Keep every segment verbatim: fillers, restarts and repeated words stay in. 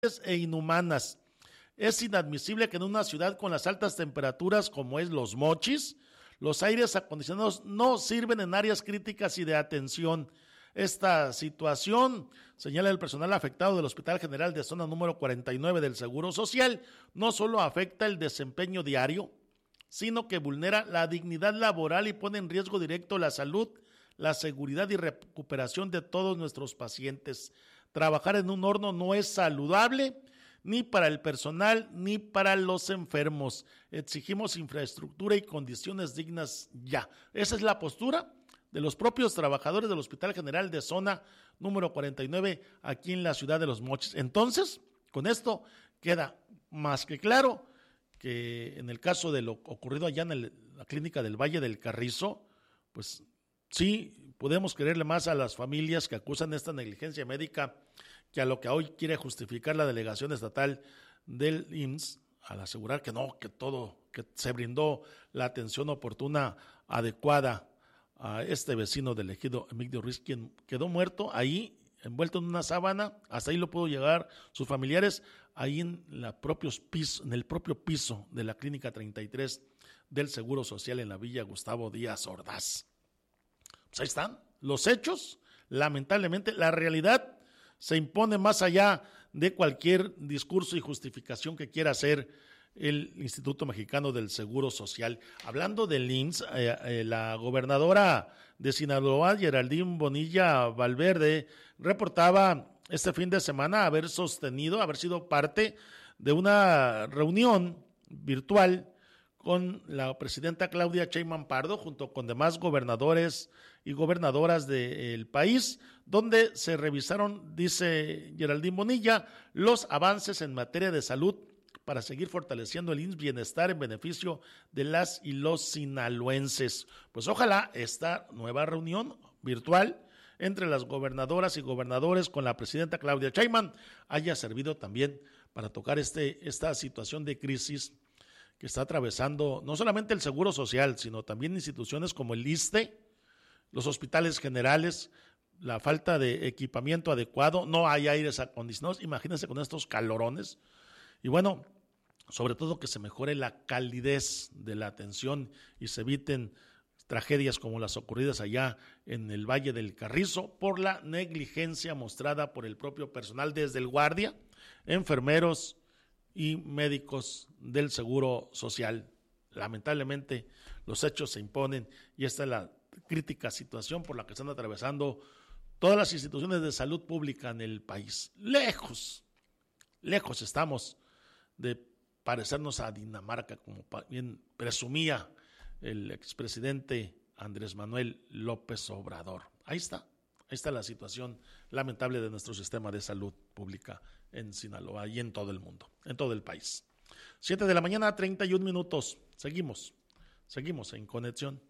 e inhumanas. Es inadmisible que en una ciudad con las altas temperaturas como es Los Mochis, los aires acondicionados no sirven en áreas críticas y de atención. Esta situación, señala el personal afectado del Hospital General de Zona número cuarenta y nueve del Seguro Social, no solo afecta el desempeño diario, sino que vulnera la dignidad laboral y pone en riesgo directo la salud, la seguridad y recuperación de todos nuestros pacientes. Trabajar en un horno no es saludable ni para el personal ni para los enfermos. Exigimos infraestructura y condiciones dignas ya. Esa es la postura de los propios trabajadores del Hospital General de Zona número cuarenta y nueve aquí en la ciudad de Los Mochis. Entonces, con esto queda más que claro que en el caso de lo ocurrido allá en el, la clínica del Valle del Carrizo, pues sí, podemos creerle más a las familias que acusan esta negligencia médica que a lo que hoy quiere justificar la delegación estatal del I M S S, al asegurar que no, que todo, que se brindó la atención oportuna, adecuada a este vecino del ejido Emigdio Ruiz, quien quedó muerto ahí, envuelto en una sábana. Hasta ahí lo pudo llegar sus familiares, ahí en, la propios piso, en el propio piso de la Clínica treinta y tres del Seguro Social en la Villa Gustavo Díaz Ordaz. Pues ahí están los hechos. Lamentablemente, la realidad se impone más allá de cualquier discurso y justificación que quiera hacer el Instituto Mexicano del Seguro Social. Hablando del I M S S, eh, eh, la gobernadora de Sinaloa, Geraldine Bonilla Valverde, reportaba este fin de semana haber sostenido, haber sido parte de una reunión virtual con la presidenta Claudia Sheinbaum Pardo, junto con demás gobernadores y gobernadoras del país, donde se revisaron, dice Geraldine Bonilla, los avances en materia de salud para seguir fortaleciendo el I M S S Bienestar en beneficio de las y los sinaloenses. Pues ojalá esta nueva reunión virtual entre las gobernadoras y gobernadores con la presidenta Claudia Sheinbaum haya servido también para tocar este, esta situación de crisis que está atravesando no solamente el Seguro Social, sino también instituciones como el ISSSTE, los hospitales generales, la falta de equipamiento adecuado, no hay aires acondicionados, imagínense con estos calorones. Y bueno, sobre todo que se mejore la calidez de la atención y se eviten tragedias como las ocurridas allá en el Valle del Carrizo por la negligencia mostrada por el propio personal desde el guardia, enfermeros y médicos del Seguro Social. Lamentablemente los hechos se imponen y esta es la crítica situación por la que están atravesando todas las instituciones de salud pública en el país. Lejos, lejos estamos de parecernos a Dinamarca, como bien presumía el expresidente Andrés Manuel López Obrador. Ahí está, ahí está la situación lamentable de nuestro sistema de salud pública en Sinaloa y en todo el mundo, en todo el país. Siete de la mañana, treinta y un minutos. Seguimos, seguimos en conexión.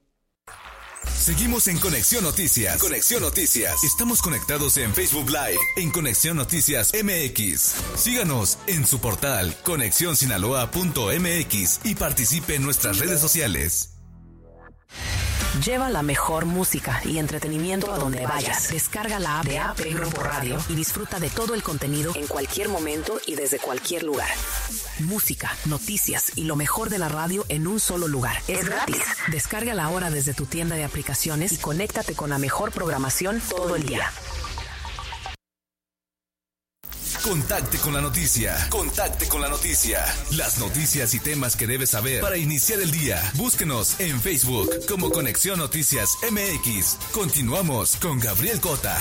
Seguimos en Conexión Noticias. Conexión Noticias. Estamos conectados en Facebook Live, en Conexión Noticias M X. Síganos en su portal conexión sinaloa punto m x y participe en nuestras redes sociales. Lleva la mejor música y entretenimiento a donde vayas. Descarga la app de A P Grupo Radio y disfruta de todo el contenido en cualquier momento y desde cualquier lugar. Música, noticias y lo mejor de la radio en un solo lugar. Es gratis. Descárgala ahora desde tu tienda de aplicaciones y conéctate con la mejor programación todo el día. Contacte con la noticia. Contacte con la noticia. Las noticias y temas que debes saber para iniciar el día. Búsquenos en Facebook como Conexión Noticias M X. Continuamos con Gabriel Cota.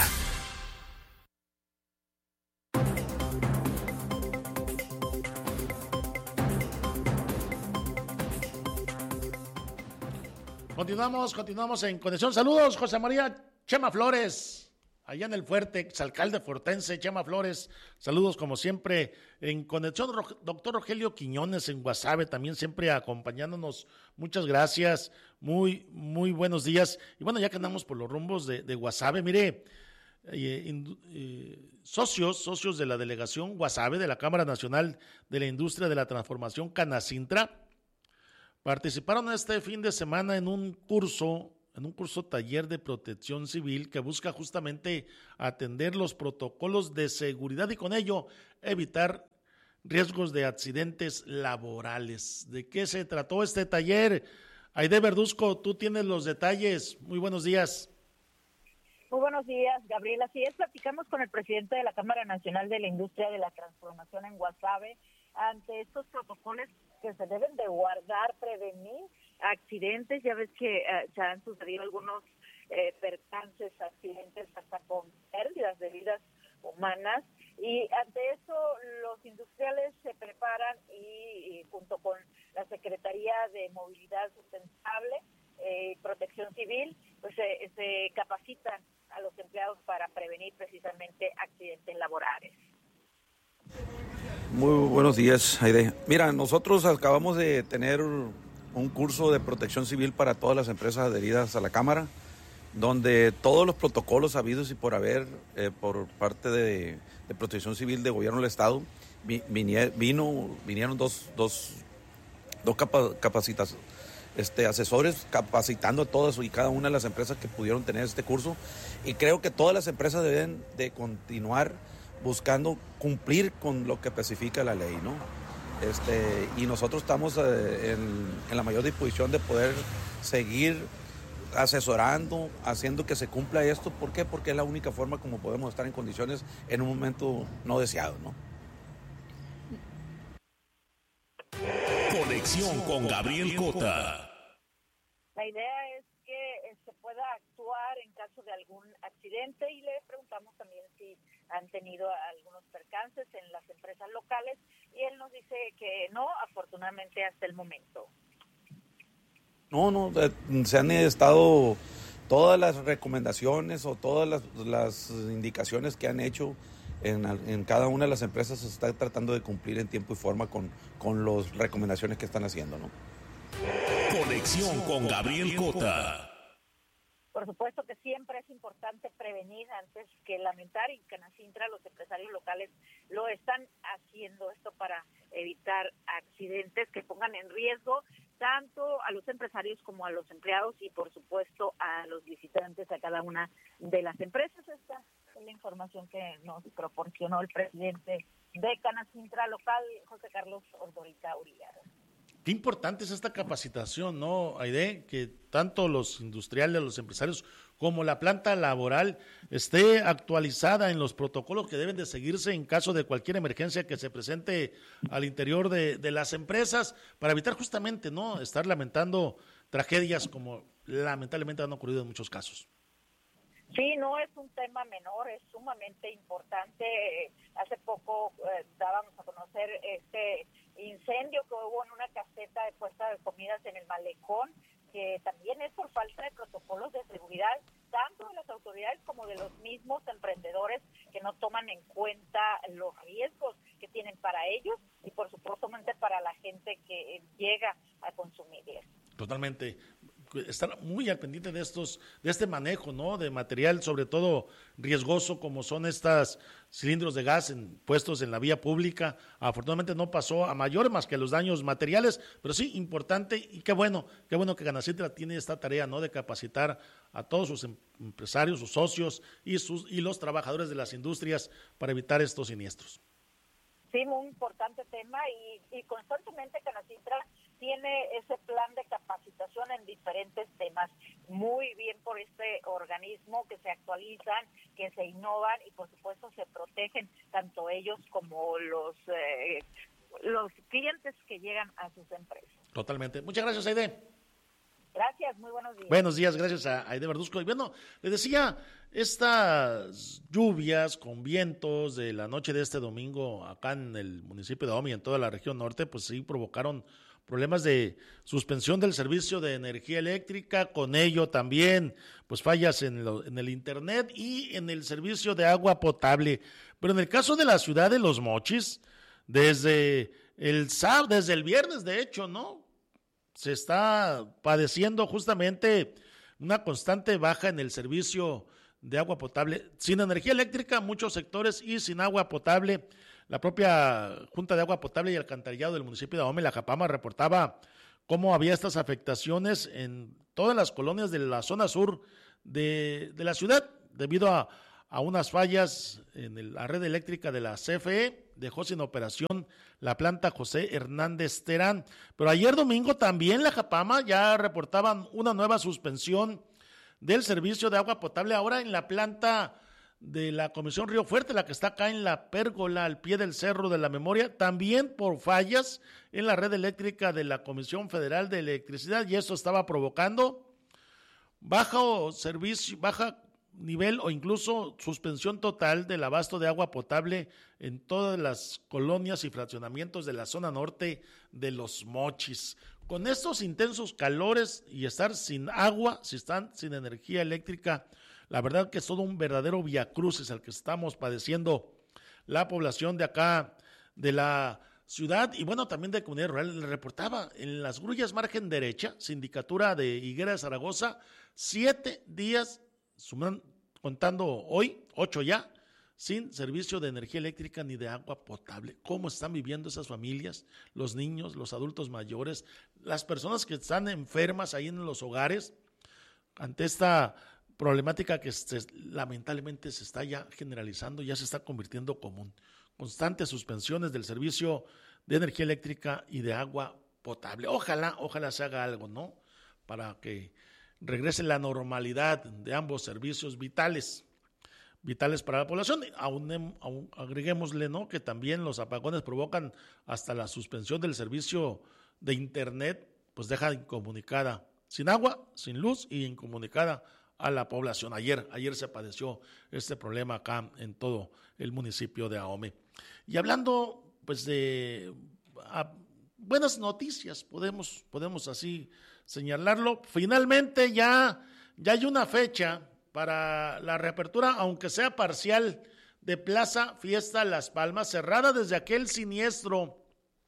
Continuamos, continuamos en Conexión. Saludos, José María Chema Flores. Allá en el Fuerte, exalcalde fortense, Chema Flores, saludos como siempre en Conexión. Doctor Rogelio Quiñones en Guasave, también siempre acompañándonos, muchas gracias, muy, muy buenos días. Y bueno, ya que andamos por los rumbos de, de Guasave, mire, eh, in, eh, socios, socios de la delegación Guasave, de la Cámara Nacional de la Industria de la Transformación Canacintra, participaron este fin de semana en un curso en un curso taller de protección civil que busca justamente atender los protocolos de seguridad y con ello evitar riesgos de accidentes laborales. ¿De qué se trató este taller? Aide Verduzco, tú tienes los detalles. Muy buenos días. Muy buenos días, Gabriela. Así es, platicamos con el presidente de la Cámara Nacional de la Industria de la Transformación en Guasave ante estos protocolos que se deben de guardar, prevenir accidentes. Ya ves que uh, se han sucedido algunos eh, percances, accidentes hasta con pérdidas de vidas humanas, y ante eso los industriales se preparan y, y junto con la Secretaría de Movilidad Sustentable y eh, Protección Civil, pues se, se capacitan a los empleados para prevenir precisamente accidentes laborales. Muy buenos días, Aide. Mira, nosotros acabamos de tener un curso de protección civil para todas las empresas adheridas a la Cámara, donde todos los protocolos habidos y por haber eh, por parte de, de Protección Civil de Gobierno del Estado, vi, vinier, vino, vinieron dos, dos, dos capa, capacitas, este, asesores capacitando a todas y cada una de las empresas que pudieron tener este curso, y creo que todas las empresas deben de continuar buscando cumplir con lo que especifica la ley, ¿no? Este, y nosotros estamos eh, en, en la mayor disposición de poder seguir asesorando, haciendo que se cumpla esto. ¿Por qué? Porque es la única forma como podemos estar en condiciones en un momento no deseado, ¿no? Conexión con Gabriel Cota. La idea es que se pueda actuar en caso de algún accidente, y le preguntamos también si han tenido algunos percances en las empresas locales, y él nos dice que no, afortunadamente hasta el momento. No, no, se han estado todas las recomendaciones o todas las, las indicaciones que han hecho en, en cada una de las empresas. Se está tratando de cumplir en tiempo y forma con, con las recomendaciones que están haciendo, ¿no? Conexión con Gabriel Cota. Por supuesto que siempre es importante prevenir antes que lamentar, y Canacintra, los empresarios locales lo están haciendo esto para evitar accidentes que pongan en riesgo tanto a los empresarios como a los empleados y por supuesto a los visitantes a cada una de las empresas. Esta es la información que nos proporcionó el presidente de Canacintra local, José Carlos Ordorica Urias. Qué importante es esta capacitación, ¿no, Aide? Que tanto los industriales, los empresarios, como la planta laboral esté actualizada en los protocolos que deben de seguirse en caso de cualquier emergencia que se presente al interior de, de las empresas, para evitar justamente, ¿no?, estar lamentando tragedias como lamentablemente han ocurrido en muchos casos. Sí, no es un tema menor, es sumamente importante. Hace poco eh, dábamos a conocer este incendio que hubo en una caseta de puesta de comidas en el Malecón, que también es por falta de protocolos de seguridad, tanto de las autoridades como de los mismos emprendedores, que no toman en cuenta los riesgos que tienen para ellos y por supuesto para la gente que llega a consumirles. Totalmente. Estar muy al pendiente de estos, de este manejo, ¿no?, de material, sobre todo riesgoso, como son estos cilindros de gas en, puestos en la vía pública. Afortunadamente no pasó a mayor más que los daños materiales, pero sí importante, y qué bueno, qué bueno que Canacintra tiene esta tarea, ¿no?, de capacitar a todos sus empresarios, sus socios y sus y los trabajadores de las industrias para evitar estos siniestros. Sí, muy importante tema, y, y constantemente Canacintra tiene ese plan de capacitación en diferentes temas. Muy bien por este organismo, que se actualizan, que se innovan y por supuesto se protegen tanto ellos como los eh, los clientes que llegan a sus empresas. Totalmente. Muchas gracias, Aide. Gracias, muy buenos días. Buenos días, gracias a Aide Verduzco. Y bueno, le decía, estas lluvias con vientos de la noche de este domingo acá en el municipio de Ahome y en toda la región norte, pues sí provocaron problemas de suspensión del servicio de energía eléctrica, con ello también pues fallas en, lo, en el internet y en el servicio de agua potable. Pero en el caso de la ciudad de Los Mochis, desde el sábado, desde el viernes de hecho, ¿no?, se está padeciendo justamente una constante baja en el servicio de agua potable. Sin energía eléctrica, muchos sectores, y sin agua potable. La propia Junta de Agua Potable y Alcantarillado del municipio de Ahome, la Japama, reportaba cómo había estas afectaciones en todas las colonias de la zona sur de, de la ciudad, debido a, a unas fallas en el, la red eléctrica de la C F E. Dejó sin operación la planta José Hernández Terán. Pero ayer domingo también la Japama ya reportaban una nueva suspensión del servicio de agua potable, ahora en la planta de la Comisión Río Fuerte, la que está acá en la pérgola al pie del Cerro de la Memoria, también por fallas en la red eléctrica de la Comisión Federal de Electricidad, y eso estaba provocando bajo servicio, baja nivel o incluso suspensión total del abasto de agua potable en todas las colonias y fraccionamientos de la zona norte de Los Mochis. Con estos intensos calores y estar sin agua, si están sin energía eléctrica, la verdad que es todo un verdadero viacrucis al que estamos padeciendo la población de acá, de la ciudad y bueno, también de comunidad rural. Le reportaba en las grullas margen derecha, sindicatura de Higuera de Zaragoza, siete días, suman, contando hoy, ocho ya, sin servicio de energía eléctrica ni de agua potable. ¿Cómo están viviendo esas familias, los niños, los adultos mayores, las personas que están enfermas ahí en los hogares, ante esta problemática que se, lamentablemente se está ya generalizando, ya se está convirtiendo común? Constantes suspensiones del servicio de energía eléctrica y de agua potable. Ojalá, ojalá se haga algo, ¿no? Para que regrese la normalidad de ambos servicios vitales, vitales para la población. Aún, aún agreguémosle, ¿no?, que también los apagones provocan hasta la suspensión del servicio de internet, pues deja incomunicada, sin agua, sin luz y incomunicada a la población. Ayer, ayer se padeció este problema acá en todo el municipio de Ahome. Y hablando pues de a, buenas noticias, podemos, podemos así señalarlo, finalmente ya, ya hay una fecha para la reapertura, aunque sea parcial, de Plaza Fiesta Las Palmas, cerrada desde aquel siniestro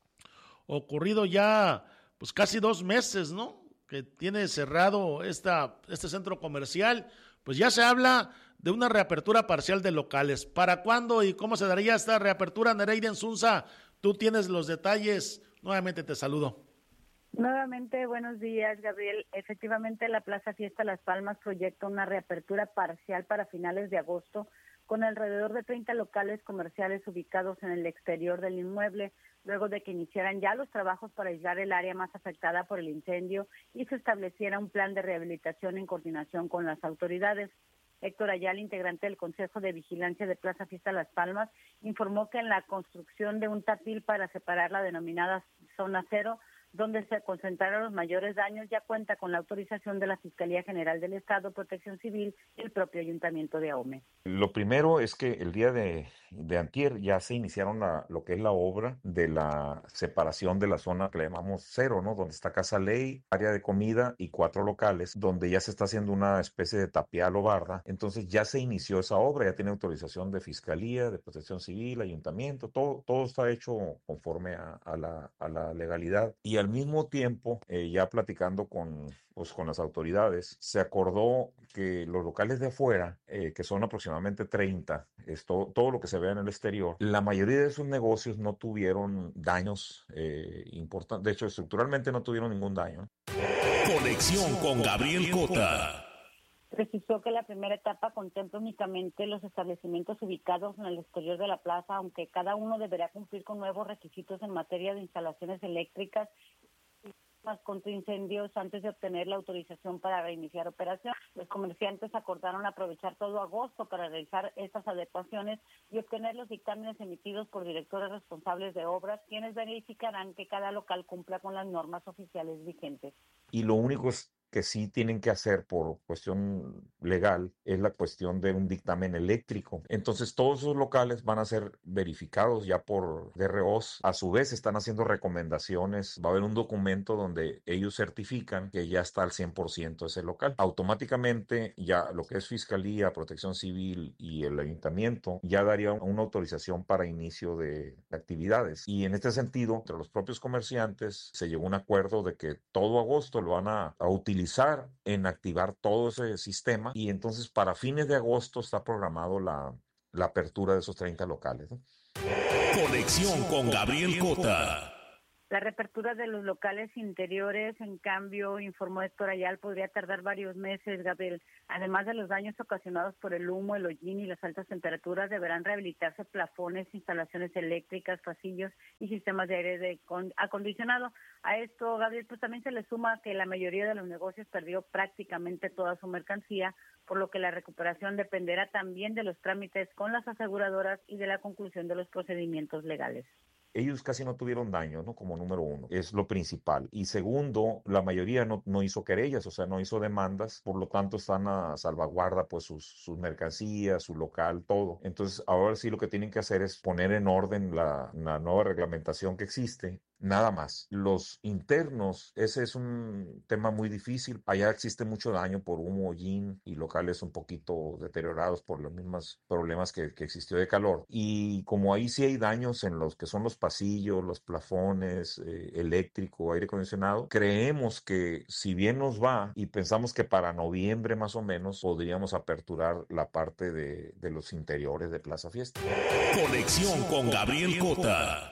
ocurrido ya pues casi dos meses, ¿no?, que tiene cerrado esta, este centro comercial. Pues ya se habla de una reapertura parcial de locales. ¿Para cuándo y cómo se daría esta reapertura? Nereida Insunza, tú tienes los detalles. Nuevamente te saludo. Nuevamente, buenos días, Gabriel. Efectivamente, la Plaza Fiesta Las Palmas proyecta una reapertura parcial para finales de agosto, con alrededor de treinta locales comerciales ubicados en el exterior del inmueble, luego de que iniciaran ya los trabajos para aislar el área más afectada por el incendio y se estableciera un plan de rehabilitación en coordinación con las autoridades. Héctor Ayala, integrante del Consejo de Vigilancia de Plaza Fiesta Las Palmas, informó que en la construcción de un tapil para separar la denominada zona cero, donde se concentraron los mayores daños, ya cuenta con la autorización de la Fiscalía General del Estado, Protección Civil y el propio Ayuntamiento de Ahome. Lo primero es que el día de, de antier ya se iniciaron la, lo que es la obra de la separación de la zona que le llamamos cero, ¿no?, donde está Casa Ley, área de comida y cuatro locales, donde ya se está haciendo una especie de tapial o barda. Entonces ya se inició esa obra, ya tiene autorización de Fiscalía, de Protección Civil, Ayuntamiento, todo, todo está hecho conforme a, a, la, a la legalidad. Y al mismo tiempo, eh, ya platicando con, pues, con las autoridades, se acordó que los locales de afuera, eh, que son aproximadamente treinta, es todo, todo lo que se ve en el exterior, la mayoría de esos negocios no tuvieron daños eh, importantes, de hecho estructuralmente no tuvieron ningún daño. Conexión con Gabriel Cota. Precisó que la primera etapa contempla únicamente los establecimientos ubicados en el exterior de la plaza, aunque cada uno deberá cumplir con nuevos requisitos en materia de instalaciones eléctricas contra incendios antes de obtener la autorización para reiniciar operación. Los comerciantes acordaron aprovechar todo agosto para realizar estas adecuaciones y obtener los dictámenes emitidos por directores responsables de obras, quienes verificarán que cada local cumpla con las normas oficiales vigentes. Y lo único es que sí tienen que hacer por cuestión legal es la cuestión de un dictamen eléctrico. Entonces todos esos locales van a ser verificados ya por D R Os. A su vez están haciendo recomendaciones. Va a haber un documento donde ellos certifican que ya está al cien por ciento ese local. Automáticamente ya lo que es Fiscalía, Protección Civil y el Ayuntamiento ya daría una autorización para inicio de actividades. Y en este sentido, entre los propios comerciantes se llegó a un acuerdo de que todo agosto lo van a, a utilizar en activar todo ese sistema y entonces para fines de agosto está programado la, la apertura de esos treinta locales, ¿no? Conexión con Gabriel Cota. La reapertura de los locales interiores, en cambio, informó Héctor Ayal, podría tardar varios meses, Gabriel. Además de los daños ocasionados por el humo, el hollín y las altas temperaturas, deberán rehabilitarse plafones, instalaciones eléctricas, pasillos y sistemas de aire de acondicionado. A esto, Gabriel, pues también se le suma que la mayoría de los negocios perdió prácticamente toda su mercancía, por lo que la recuperación dependerá también de los trámites con las aseguradoras y de la conclusión de los procedimientos legales. Ellos casi no tuvieron daño, ¿no? Como número uno, es lo principal. Y segundo, la mayoría no, no hizo querellas, o sea, no hizo demandas, por lo tanto están a salvaguarda pues sus, sus mercancías, su local, todo. Entonces, ahora sí lo que tienen que hacer es poner en orden la, la nueva reglamentación que existe. Nada más. Los internos, ese es un tema muy difícil. Allá existe mucho daño por humo, hollín y locales un poquito deteriorados por los mismos problemas que, que existió de calor. Y como ahí sí hay daños en los que son los pasillos, los plafones, eh, eléctrico, aire acondicionado, creemos que si bien nos va y pensamos que para noviembre más o menos podríamos aperturar la parte de, de los interiores de Plaza Fiesta. Conexión con Gabriel Cota.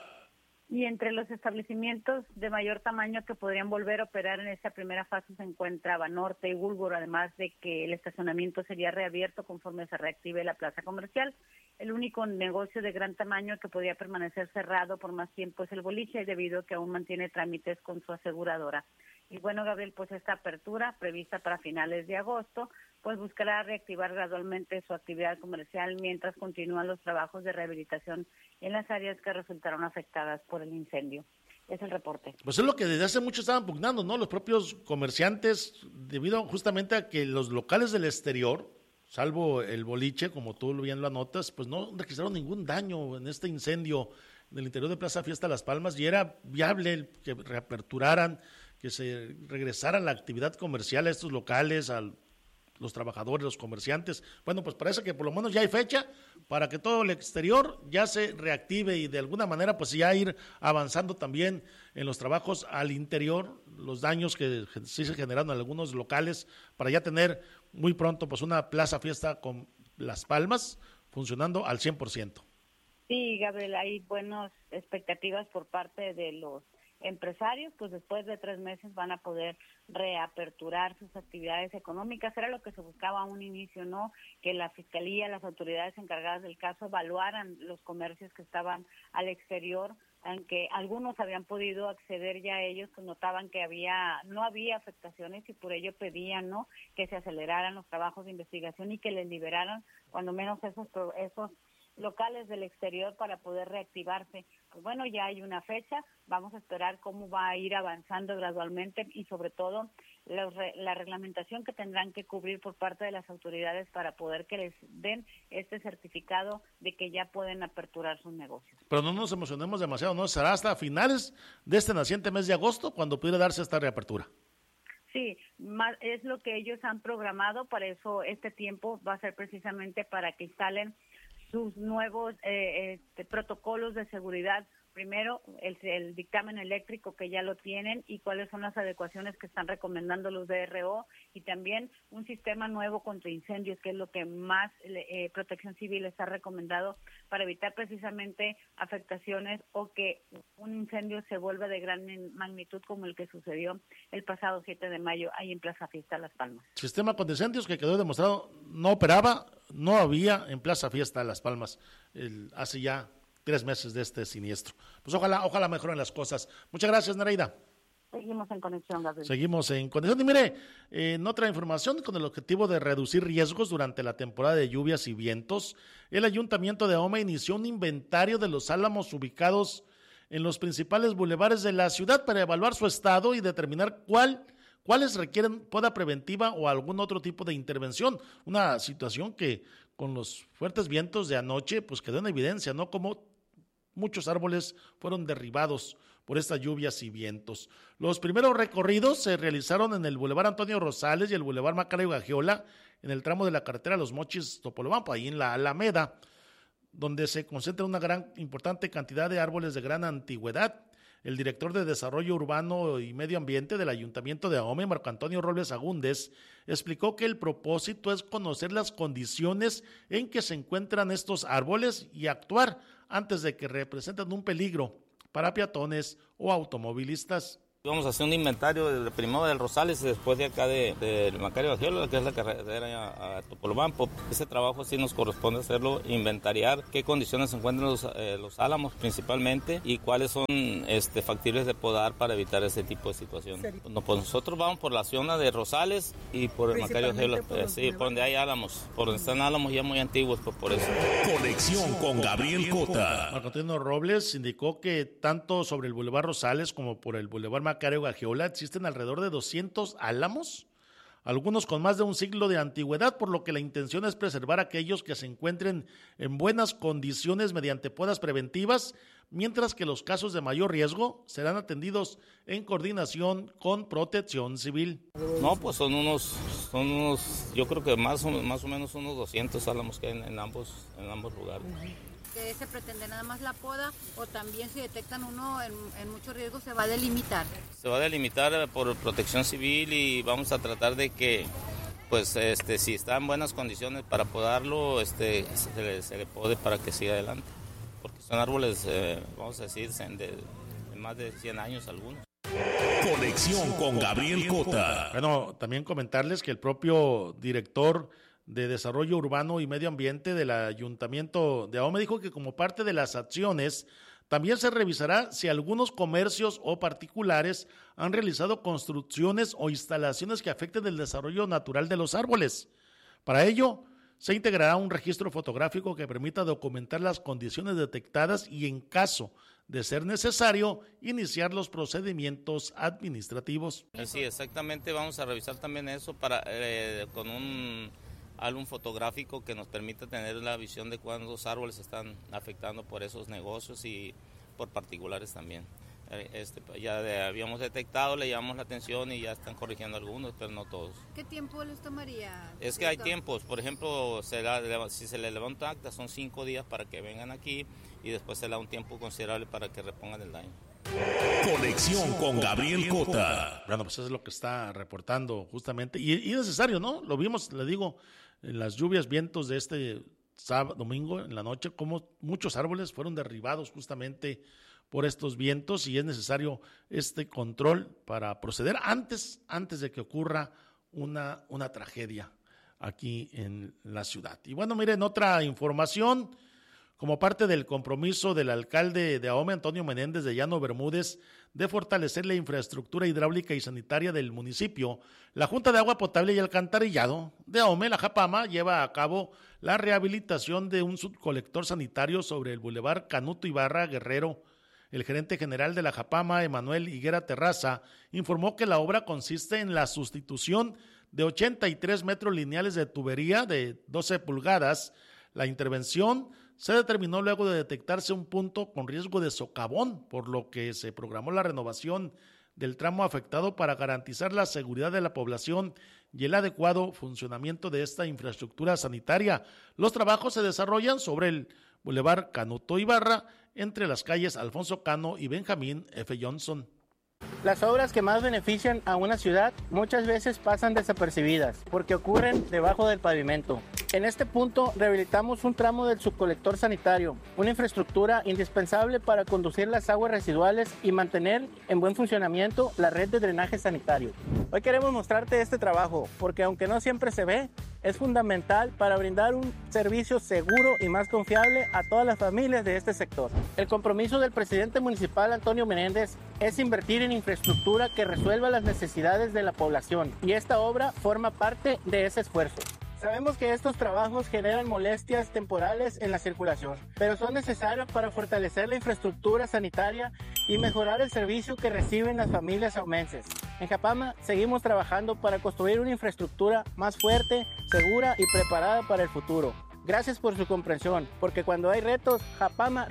Y entre los establecimientos de mayor tamaño que podrían volver a operar en esta primera fase se encuentra Banorte y Bulgur, además de que el estacionamiento sería reabierto conforme se reactive la plaza comercial. El único negocio de gran tamaño que podría permanecer cerrado por más tiempo es el boliche, debido a que aún mantiene trámites con su aseguradora. Y bueno, Gabriel, pues esta apertura prevista para finales de agosto, pues buscará reactivar gradualmente su actividad comercial mientras continúan los trabajos de rehabilitación en las áreas que resultaron afectadas por el incendio. Es el reporte. Pues es lo que desde hace mucho estaban pugnando, ¿no? Los propios comerciantes, debido justamente a que los locales del exterior, salvo el boliche, como tú bien lo anotas, pues no registraron ningún daño en este incendio del interior de Plaza Fiesta Las Palmas, y era viable que reaperturaran, que se regresara la actividad comercial a estos locales, a los trabajadores, los comerciantes. Bueno, pues parece que por lo menos ya hay fecha para que todo el exterior ya se reactive y de alguna manera pues ya ir avanzando también en los trabajos al interior, los daños que sí se generaron en algunos locales, para ya tener muy pronto pues una Plaza Fiesta con Las Palmas funcionando al cien por ciento. Sí, Gabriel, hay buenas expectativas por parte de los empresarios, pues después de tres meses van a poder reaperturar sus actividades económicas. Era lo que se buscaba a un inicio, ¿no? Que la Fiscalía, las autoridades encargadas del caso evaluaran los comercios que estaban al exterior, aunque algunos habían podido acceder ya a ellos, pues notaban que había no había afectaciones y por ello pedían, ¿no?, que se aceleraran los trabajos de investigación y que les liberaran cuando menos esos esos locales del exterior para poder reactivarse. Pues bueno, ya hay una fecha, vamos a esperar cómo va a ir avanzando gradualmente y sobre todo la, la reglamentación que tendrán que cubrir por parte de las autoridades para poder que les den este certificado de que ya pueden aperturar sus negocios. Pero no nos emocionemos demasiado, ¿no? Será hasta finales de este naciente mes de agosto cuando pudiera darse esta reapertura. Sí, más, es lo que ellos han programado, para eso este tiempo va a ser precisamente para que instalen sus nuevos eh, este, protocolos de seguridad. Primero, el, el dictamen eléctrico que ya lo tienen y cuáles son las adecuaciones que están recomendando los D R O, y también un sistema nuevo contra incendios, que es lo que más eh, Protección Civil está recomendado para evitar precisamente afectaciones o que un incendio se vuelva de gran magnitud como el que sucedió el pasado siete de mayo ahí en Plaza Fiesta Las Palmas. Sistema contra incendios que quedó demostrado no operaba, no había en Plaza Fiesta Las Palmas el, hace ya tres meses de este siniestro. Pues ojalá, ojalá mejoren las cosas. Muchas gracias, Nereida. Seguimos en conexión, Gabriel. Seguimos en conexión. Y mire, eh, en otra información, con el objetivo de reducir riesgos durante la temporada de lluvias y vientos, el Ayuntamiento de Ahome inició un inventario de los álamos ubicados en los principales bulevares de la ciudad para evaluar su estado y determinar cuál, cuáles requieren poda preventiva o algún otro tipo de intervención. Una situación que con los fuertes vientos de anoche pues quedó en evidencia, ¿no? Como muchos árboles fueron derribados por estas lluvias y vientos. Los primeros recorridos se realizaron en el Boulevard Antonio Rosales y el Boulevard Macario Gagiola, en el tramo de la carretera Los Mochis Topolobampo, ahí en la Alameda, donde se concentra una gran importante cantidad de árboles de gran antigüedad. El director de Desarrollo Urbano y Medio Ambiente del Ayuntamiento de Ahome, Marco Antonio Robles Agúndez, explicó que el propósito es conocer las condiciones en que se encuentran estos árboles y actuar antes de que representen un peligro para peatones o automovilistas. Vamos a hacer un inventario del primero del Rosales y después de acá del de, de Macario Bagiola, que es la carretera a, a Topolobampo. Ese trabajo sí nos corresponde hacerlo, inventariar qué condiciones se encuentran los, eh, los álamos principalmente y cuáles son este, factibles de podar para evitar ese tipo de situaciones. No, pues nosotros vamos por la zona de Rosales y por el Macario Bagiola, eh, sí, por donde hay álamos, por donde están álamos ya muy antiguos, pues por eso. Conexión con Gabriel Cota. Marco Antonio Robles indicó que tanto sobre el Boulevard Rosales como por el Boulevard Macario Bagiola existen alrededor de doscientos álamos, algunos con más de un siglo de antigüedad, por lo que la intención es preservar aquellos que se encuentren en buenas condiciones mediante podas preventivas, mientras que los casos de mayor riesgo serán atendidos en coordinación con Protección Civil. No, pues son unos, son unos, yo creo que más o, más o menos unos doscientos álamos que hay en, en ambos, en ambos lugares. ¿Que se pretende nada más la poda o también si detectan uno en, en mucho riesgo se va a delimitar? Se va a delimitar por Protección Civil y vamos a tratar de que, pues, este, si está en buenas condiciones para podarlo, este, se le, se le pode para que siga adelante, porque son árboles, eh, vamos a decir, de, de más de cien años algunos. Conexión con Gabriel Cota. Bueno, también comentarles que el propio director de Desarrollo Urbano y Medio Ambiente del Ayuntamiento de Ahome dijo que como parte de las acciones también se revisará si algunos comercios o particulares han realizado construcciones o instalaciones que afecten el desarrollo natural de los árboles. Para ello, se integrará un registro fotográfico que permita documentar las condiciones detectadas y, en caso de ser necesario, iniciar los procedimientos administrativos. Sí, exactamente, vamos a revisar también eso para eh, con un álbum fotográfico que nos permita tener la visión de cuántos árboles están afectando por esos negocios y por particulares también. Este, ya de, habíamos detectado, le llamamos la atención y ya están corrigiendo algunos, pero no todos. ¿Qué tiempo les tomaría? Es que hay tiempos, por ejemplo, se la, si se le levanta acta son cinco días para que vengan aquí y después se le da un tiempo considerable para que repongan el daño. Conexión con Gabriel Cota. Bueno, pues eso es lo que está reportando justamente, y, y necesario, ¿no? Lo vimos, le digo, en las lluvias, vientos de este sábado, domingo, en la noche, como muchos árboles fueron derribados justamente por estos vientos y es necesario este control para proceder antes, antes de que ocurra una, una tragedia aquí en la ciudad. Y bueno, miren, otra información. Como parte del compromiso del alcalde de Ahome, Antonio Menéndez de Llano Bermúdez, de fortalecer la infraestructura hidráulica y sanitaria del municipio, la Junta de Agua Potable y Alcantarillado de Ahome, la Japama, lleva a cabo la rehabilitación de un subcolector sanitario sobre el bulevar Canuto Ibarra Guerrero. El gerente general de la Japama, Emanuel Higuera Terraza, informó que la obra consiste en la sustitución de ochenta y tres metros lineales de tubería de doce pulgadas. La intervención se determinó luego de detectarse un punto con riesgo de socavón, por lo que se programó la renovación del tramo afectado para garantizar la seguridad de la población y el adecuado funcionamiento de esta infraestructura sanitaria. Los trabajos se desarrollan sobre el Boulevard Canuto Ibarra, entre las calles Alfonso Cano y Benjamín F. Johnson. Las obras que más benefician a una ciudad muchas veces pasan desapercibidas porque ocurren debajo del pavimento. En este punto rehabilitamos un tramo del subcolector sanitario, una infraestructura indispensable para conducir las aguas residuales y mantener en buen funcionamiento la red de drenaje sanitario. Hoy queremos mostrarte este trabajo porque aunque no siempre se ve, es fundamental para brindar un servicio seguro y más confiable a todas las familias de este sector. El compromiso del presidente municipal Antonio Menéndez es invertir en infraestructura que resuelva las necesidades de la población y esta obra forma parte de ese esfuerzo. Sabemos que estos trabajos generan molestias temporales en la circulación, pero son necesarios para fortalecer la infraestructura sanitaria y mejorar el servicio que reciben las familias aumenses. En Japama seguimos trabajando para construir una infraestructura más fuerte, segura y preparada para el futuro. Gracias por su comprensión, porque cuando hay retos, Japama...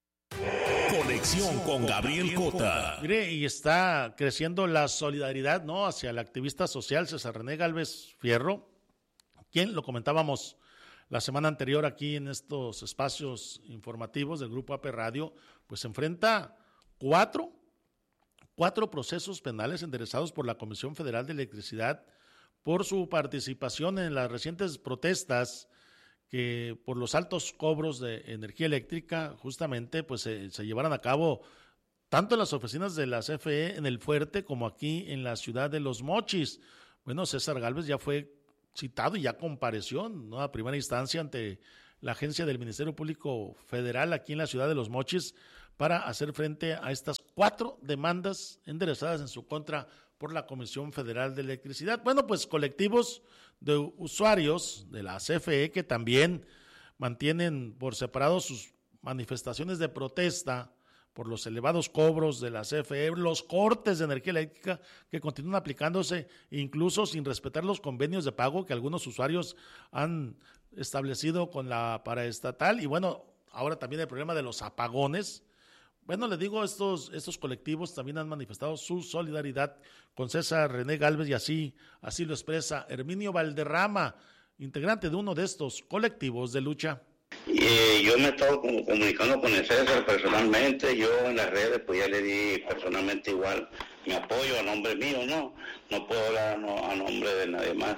Conexión con Gabriel Cota. Mire, y está creciendo la solidaridad, ¿no?, hacia el activista social César René Gálvez Fierro, quien lo comentábamos la semana anterior aquí en estos espacios informativos del Grupo A P Radio, pues enfrenta cuatro, cuatro procesos penales enderezados por la Comisión Federal de Electricidad por su participación en las recientes protestas que por los altos cobros de energía eléctrica justamente pues se, se llevaron a cabo tanto en las oficinas de la C F E en el Fuerte como aquí en la ciudad de Los Mochis. Bueno, César Gálvez ya fue citado y ya compareció, ¿no?, a primera instancia ante la agencia del Ministerio Público Federal aquí en la ciudad de Los Mochis para hacer frente a estas cuatro demandas enderezadas en su contra por la Comisión Federal de Electricidad. Bueno, pues colectivos de usuarios de la C F E que también mantienen por separado sus manifestaciones de protesta por los elevados cobros de la C F E, los cortes de energía eléctrica que continúan aplicándose incluso sin respetar los convenios de pago que algunos usuarios han establecido con la paraestatal, y bueno, ahora también el problema de los apagones. Bueno, le digo, estos, estos colectivos también han manifestado su solidaridad con César René Gálvez y así, así lo expresa Herminio Valderrama, integrante de uno de estos colectivos de lucha. Y yo me he estado comunicando con el César personalmente, yo en las redes pues ya le di personalmente igual mi apoyo a nombre mío, no, no puedo hablar no, a nombre de nadie más.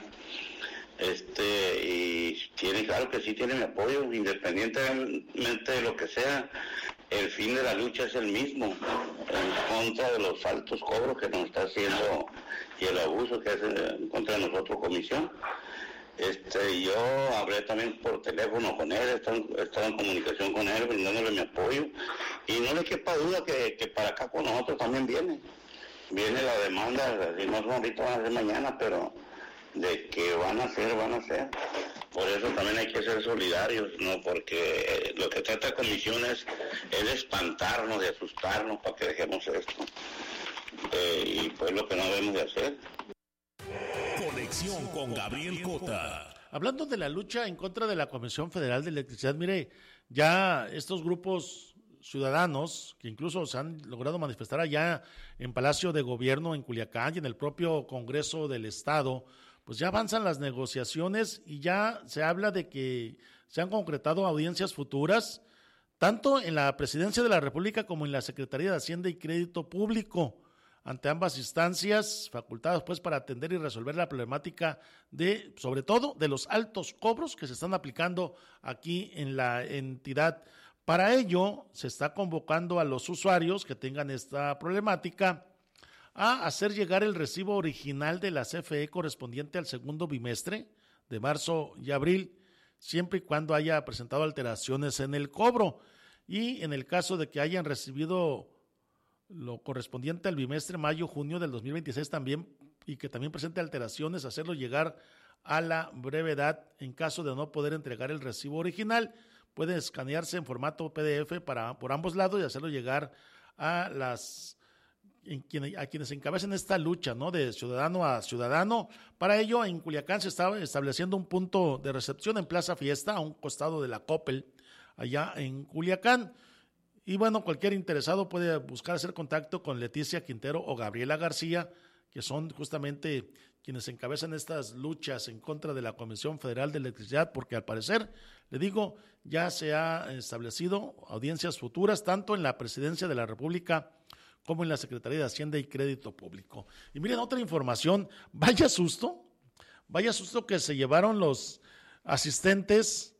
Este, y tiene, claro que sí tiene mi apoyo, independientemente de lo que sea, el fin de la lucha es el mismo, en contra de los altos cobros que nos está haciendo y el abuso que hace en contra de nosotros comisión. Este, yo hablé también por teléfono con él, he estado, he estado en comunicación con él, brindándole mi apoyo, y no le quepa duda que, que para acá con nosotros también viene, viene la demanda, si no son ahorita van a ser mañana, pero de que van a ser, van a ser. Por eso también hay que ser solidarios, ¿no? Porque lo que trata la comisión es, es de espantarnos, de asustarnos para que dejemos esto. Eh, y pues lo que no debemos de hacer. Conexión con Gabriel Cota. Hablando de la lucha en contra de la Comisión Federal de Electricidad, mire, ya estos grupos ciudadanos que incluso se han logrado manifestar allá en Palacio de Gobierno en Culiacán y en el propio Congreso del Estado, pues ya avanzan las negociaciones y ya se habla de que se han concretado audiencias futuras, tanto en la Presidencia de la República como en la Secretaría de Hacienda y Crédito Público, ante ambas instancias, facultadas pues para atender y resolver la problemática de, sobre todo, de los altos cobros que se están aplicando aquí en la entidad. Para ello, se está convocando a los usuarios que tengan esta problemática a hacer llegar el recibo original de la C F E correspondiente al segundo bimestre de marzo y abril, siempre y cuando haya presentado alteraciones en el cobro. Y en el caso de que hayan recibido lo correspondiente al bimestre mayo-junio del dos mil veintiséis también, y que también presente alteraciones, hacerlo llegar a la brevedad. En caso de no poder entregar el recibo original, puede escanearse en formato P D F para, por ambos lados y hacerlo llegar a las en quien, a quienes encabecen esta lucha, ¿no?, de ciudadano a ciudadano. Para ello, en Culiacán se está estableciendo un punto de recepción en Plaza Fiesta, a un costado de la Coppel, allá en Culiacán. Y bueno, cualquier interesado puede buscar hacer contacto con Leticia Quintero o Gabriela García, que son justamente quienes encabezan estas luchas en contra de la Comisión Federal de Electricidad, porque al parecer, le digo, ya se ha establecido audiencias futuras, tanto en la Presidencia de la República como en la Secretaría de Hacienda y Crédito Público. Y miren, otra información, vaya susto, vaya susto que se llevaron los asistentes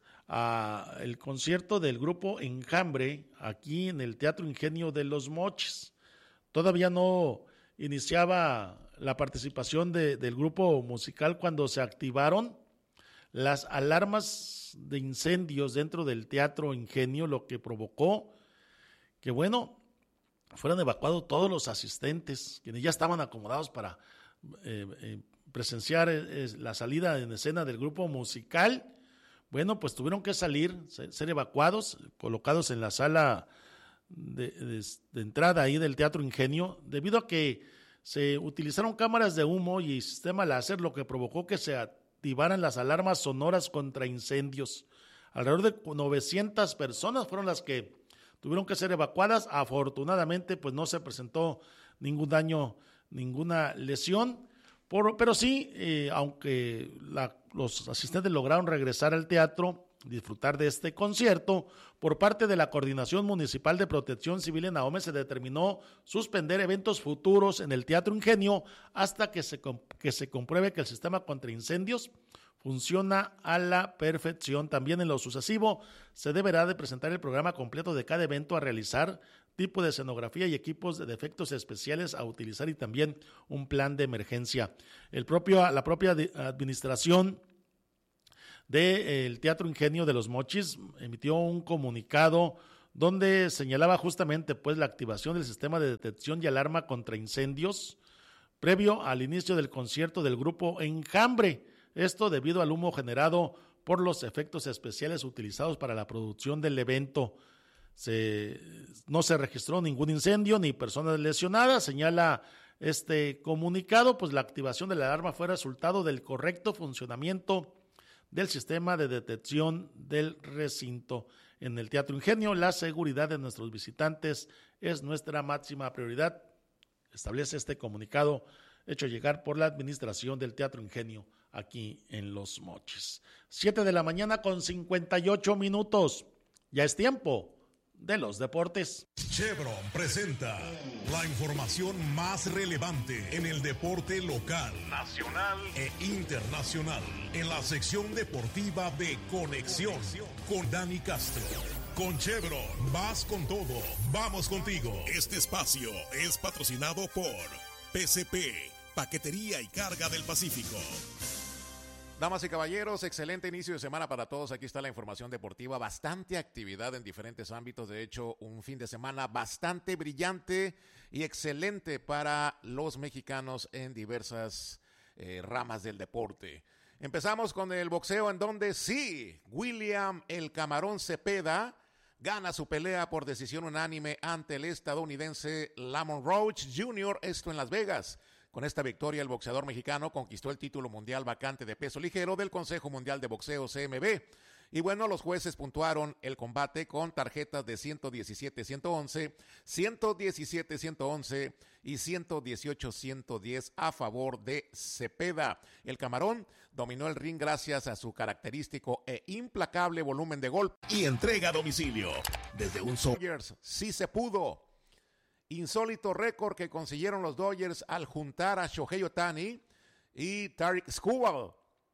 a el concierto del grupo Enjambre aquí en el Teatro Ingenio de Los Mochis. Todavía no iniciaba la participación de, del grupo musical cuando se activaron las alarmas de incendios dentro del Teatro Ingenio, lo que provocó que, bueno, fueran evacuados todos los asistentes, quienes ya estaban acomodados para eh, eh, presenciar eh, la salida en escena del grupo musical. Bueno, pues tuvieron que salir, ser evacuados, colocados en la sala de, de, de entrada ahí del Teatro Ingenio, debido a que se utilizaron cámaras de humo y sistema láser, lo que provocó que se activaran las alarmas sonoras contra incendios. Alrededor de novecientas personas fueron las que tuvieron que ser evacuadas. Afortunadamente, pues no se presentó ningún daño, ninguna lesión, por, pero sí, eh, aunque la, los asistentes lograron regresar al teatro, disfrutar de este concierto, por parte de la Coordinación Municipal de Protección Civil en Ahome se determinó suspender eventos futuros en el Teatro Ingenio hasta que se, que se compruebe que el sistema contra incendios funciona a la perfección. También en lo sucesivo se deberá de presentar el programa completo de cada evento a realizar tipo de escenografía y equipos de efectos especiales a utilizar y también un plan de emergencia. El propio, la propia administración del Teatro Ingenio de Los Mochis emitió un comunicado donde señalaba justamente pues la activación del sistema de detección y alarma contra incendios previo al inicio del concierto del grupo Enjambre. Esto debido al humo generado por los efectos especiales utilizados para la producción del evento. Se, no se registró ningún incendio ni personas lesionadas, señala este comunicado, pues la activación de la alarma fue resultado del correcto funcionamiento del sistema de detección del recinto. En el Teatro Ingenio, la seguridad de nuestros visitantes es nuestra máxima prioridad, establece este comunicado hecho llegar por la administración del Teatro Ingenio aquí en Los Mochis. Siete de la mañana con cincuenta y ocho minutos. Ya es tiempo de los deportes. Chevron presenta la información más relevante en el deporte local, nacional e internacional, en la sección deportiva de Conexión con Dani Castro. Con Chevron, vas con todo, vamos contigo. Este espacio es patrocinado por P C P, Paquetería y Carga del Pacífico. Damas y caballeros, excelente inicio de semana para todos. Aquí está la información deportiva, bastante actividad en diferentes ámbitos. De hecho, un fin de semana bastante brillante y excelente para los mexicanos en diversas eh, ramas del deporte. Empezamos con el boxeo, en donde sí, William el Camarón Cepeda gana su pelea por decisión unánime ante el estadounidense Lamont Roach junior, esto en Las Vegas. Con esta victoria, el boxeador mexicano conquistó el título mundial vacante de peso ligero del Consejo Mundial de Boxeo C M B. Y bueno, los jueces puntuaron el combate con tarjetas de ciento diecisiete a ciento once, ciento diecisiete a ciento once y ciento dieciocho a ciento diez a favor de Cepeda. El Camarón dominó el ring gracias a su característico e implacable volumen de golpe y entrega a domicilio desde un solo. Sí se pudo. Insólito récord que consiguieron los Dodgers al juntar a Shohei Ohtani y Tarik Skubal.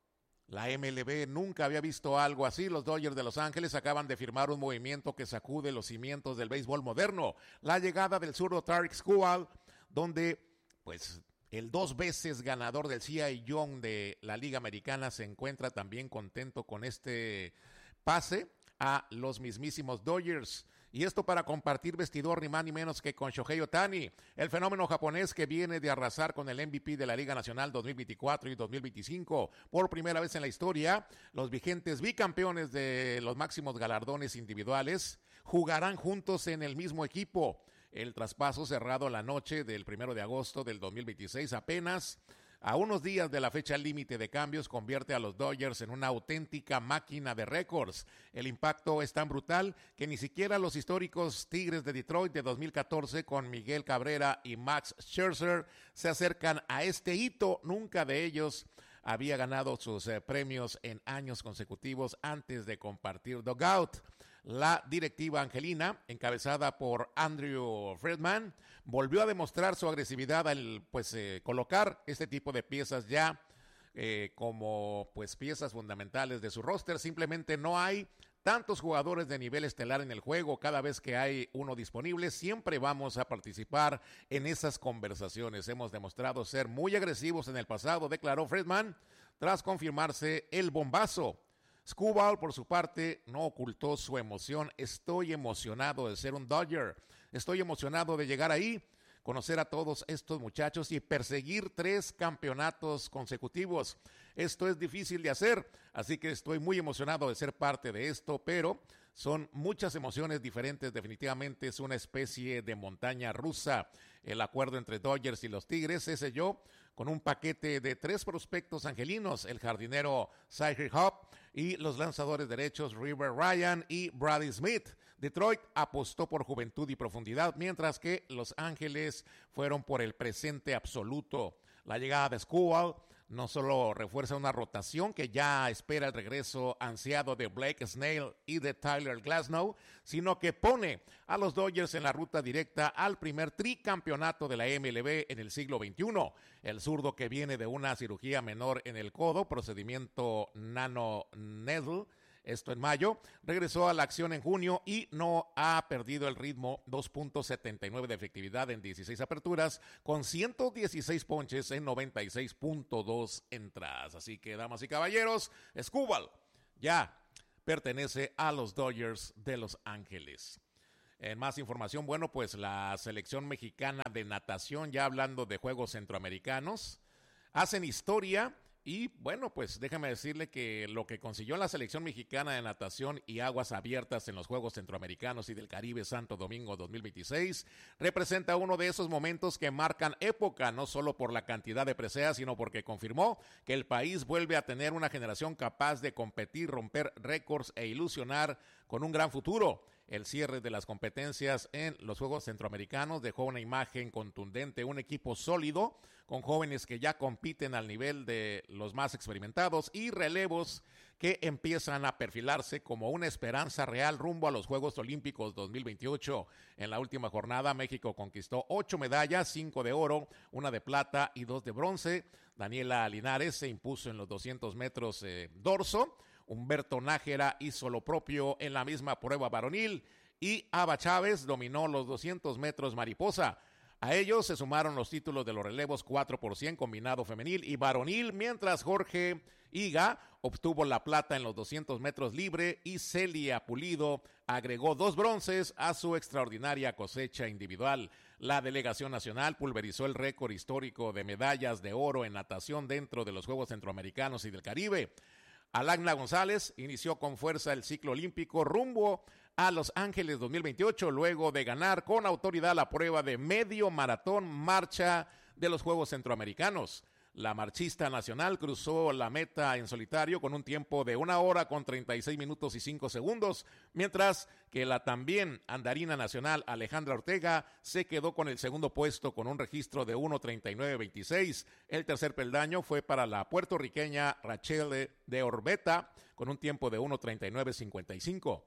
La M L B nunca había visto algo así. Los Dodgers de Los Ángeles acaban de firmar un movimiento que sacude los cimientos del béisbol moderno. La llegada del zurdo Tarik Skubal, donde pues el dos veces ganador del Cy Young de la Liga Americana se encuentra también contento con este pase a los mismísimos Dodgers. Y esto para compartir vestidor ni más ni menos que con Shohei Ohtani, el fenómeno japonés que viene de arrasar con el M V P de la Liga Nacional dos mil veinticuatro y dos mil veinticinco. Por primera vez en la historia, los vigentes bicampeones de los máximos galardones individuales jugarán juntos en el mismo equipo. El traspaso cerrado la noche del primero de agosto del dos mil veintiséis, apenas a unos días de la fecha límite de cambios, convierte a los Dodgers en una auténtica máquina de récords. El impacto es tan brutal que ni siquiera los históricos Tigres de Detroit de dos mil catorce con Miguel Cabrera y Max Scherzer se acercan a este hito. Nunca de ellos había ganado sus eh, premios en años consecutivos antes de compartir dugout. La directiva angelina, encabezada por Andrew Friedman, volvió a demostrar su agresividad al pues eh, colocar este tipo de piezas ya eh, como pues piezas fundamentales de su roster. Simplemente no hay tantos jugadores de nivel estelar en el juego. Cada vez que hay uno disponible, siempre vamos a participar en esas conversaciones. Hemos demostrado ser muy agresivos en el pasado, declaró Friedman, tras confirmarse el bombazo. Skubal, por su parte, no ocultó su emoción. Estoy emocionado de ser un Dodger. Estoy emocionado de llegar ahí, conocer a todos estos muchachos y perseguir tres campeonatos consecutivos. Esto es difícil de hacer, así que estoy muy emocionado de ser parte de esto, pero son muchas emociones diferentes. Definitivamente es una especie de montaña rusa. El acuerdo entre Dodgers y los Tigres se selló con un paquete de tres prospectos angelinos, el jardinero Cy Hop y los lanzadores derechos River Ryan y Brady Smith. Detroit apostó por juventud y profundidad, mientras que Los Ángeles fueron por el presente absoluto. La llegada de Skubal no solo refuerza una rotación que ya espera el regreso ansiado de Blake Snell y de Tyler Glasnow, sino que pone a los Dodgers en la ruta directa al primer tricampeonato de la M L B en el siglo veintiuno. El zurdo, que viene de una cirugía menor en el codo, procedimiento Nano Needle, esto en mayo, regresó a la acción en junio y no ha perdido el ritmo, dos punto setenta y nueve de efectividad en dieciséis aperturas, con ciento dieciséis ponches en noventa y seis punto dos entradas. Así que, damas y caballeros, Skubal ya pertenece a los Dodgers de Los Ángeles. En más información, bueno, pues la selección mexicana de natación, ya hablando de Juegos Centroamericanos, hacen historia. Y bueno, pues déjame decirle que lo que consiguió la selección mexicana de natación y aguas abiertas en los Juegos Centroamericanos y del Caribe Santo Domingo dos mil veintiséis representa uno de esos momentos que marcan época, no solo por la cantidad de preseas, sino porque confirmó que el país vuelve a tener una generación capaz de competir, romper récords e ilusionar con un gran futuro. El cierre de las competencias en los Juegos Centroamericanos dejó una imagen contundente, un equipo sólido, con jóvenes que ya compiten al nivel de los más experimentados y relevos que empiezan a perfilarse como una esperanza real rumbo a los Juegos Olímpicos dos mil veintiocho. En la última jornada, México conquistó ocho medallas, cinco de oro, una de plata y dos de bronce. Daniela Linares se impuso en los doscientos metros eh, dorso. Humberto Nájera hizo lo propio en la misma prueba varonil y Ava Chávez dominó los doscientos metros mariposa. A ellos se sumaron los títulos de los relevos cuatro por cien combinado femenil y varonil, mientras Jorge Higa obtuvo la plata en los doscientos metros libre y Celia Pulido agregó dos bronces a su extraordinaria cosecha individual. La delegación nacional pulverizó el récord histórico de medallas de oro en natación dentro de los Juegos Centroamericanos y del Caribe. Alagna González inició con fuerza el ciclo olímpico rumbo a Los Ángeles dos mil veintiocho, luego de ganar con autoridad la prueba de medio maratón marcha de los Juegos Centroamericanos. La marchista nacional cruzó la meta en solitario con un tiempo de una hora con treinta y seis minutos y cinco segundos, mientras que la también andarina nacional Alejandra Ortega se quedó con el segundo puesto con un registro de uno treinta y nueve veintiséis. El tercer peldaño fue para la puertorriqueña Rachel de Orbeta con un tiempo de uno treinta y nueve cincuenta y cinco.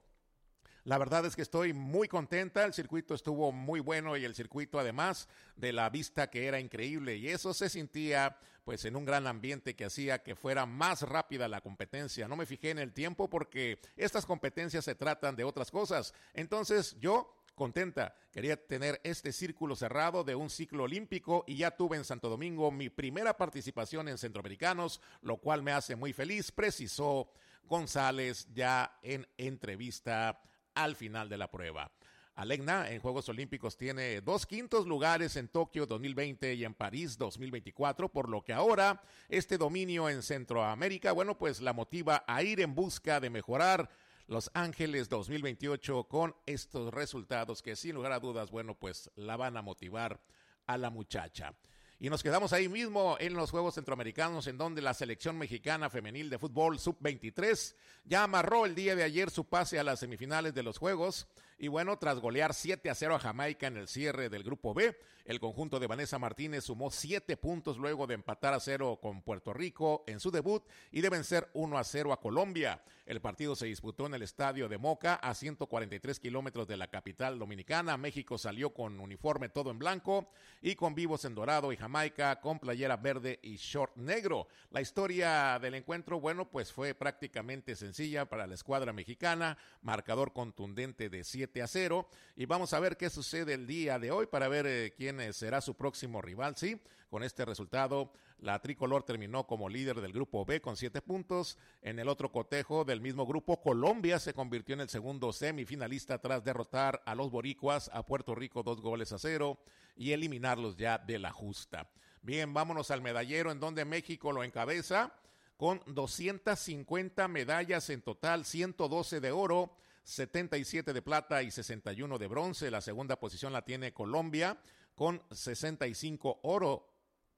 La verdad es que estoy muy contenta, el circuito estuvo muy bueno y el circuito además de la vista que era increíble y eso se sentía pues en un gran ambiente que hacía que fuera más rápida la competencia. No me fijé en el tiempo porque estas competencias se tratan de otras cosas. Entonces yo contenta, quería tener este círculo cerrado de un ciclo olímpico y ya tuve en Santo Domingo mi primera participación en Centroamericanos, lo cual me hace muy feliz, precisó González ya en entrevista al final de la prueba. Alegna en Juegos Olímpicos tiene dos quintos lugares en Tokio dos mil veinte y en París dos mil veinticuatro, por lo que ahora este dominio en Centroamérica, bueno, pues la motiva a ir en busca de mejorar Los Ángeles dos mil veintiocho con estos resultados que sin lugar a dudas, bueno, pues la van a motivar a la muchacha. Y nos quedamos ahí mismo en los Juegos Centroamericanos, en donde la selección mexicana femenil de fútbol sub veintitrés ya amarró el día de ayer su pase a las semifinales de los Juegos. Y bueno, tras golear siete a cero a Jamaica en el cierre del Grupo B, el conjunto de Vanessa Martínez sumó siete puntos luego de empatar a cero con Puerto Rico en su debut y de vencer uno a cero a Colombia. El partido se disputó en el estadio de Moca, a ciento cuarenta y tres kilómetros de la capital dominicana. México salió con uniforme todo en blanco y con vivos en dorado, y Jamaica con playera verde y short negro. La historia del encuentro, bueno, pues fue prácticamente sencilla para la escuadra mexicana, marcador contundente de siete a cero, y vamos a ver qué sucede el día de hoy para ver eh, quién será su próximo rival. Sí, con este resultado, la tricolor terminó como líder del Grupo B con siete puntos. En el otro cotejo del mismo grupo, Colombia se convirtió en el segundo semifinalista tras derrotar a los boricuas, a Puerto Rico, dos goles a cero, y eliminarlos ya de la justa. Bien, vámonos al medallero, en donde México lo encabeza con doscientas cincuenta medallas en total, ciento doce de oro, setenta y siete de plata y sesenta y uno de bronce. La segunda posición la tiene Colombia con sesenta y cinco oro.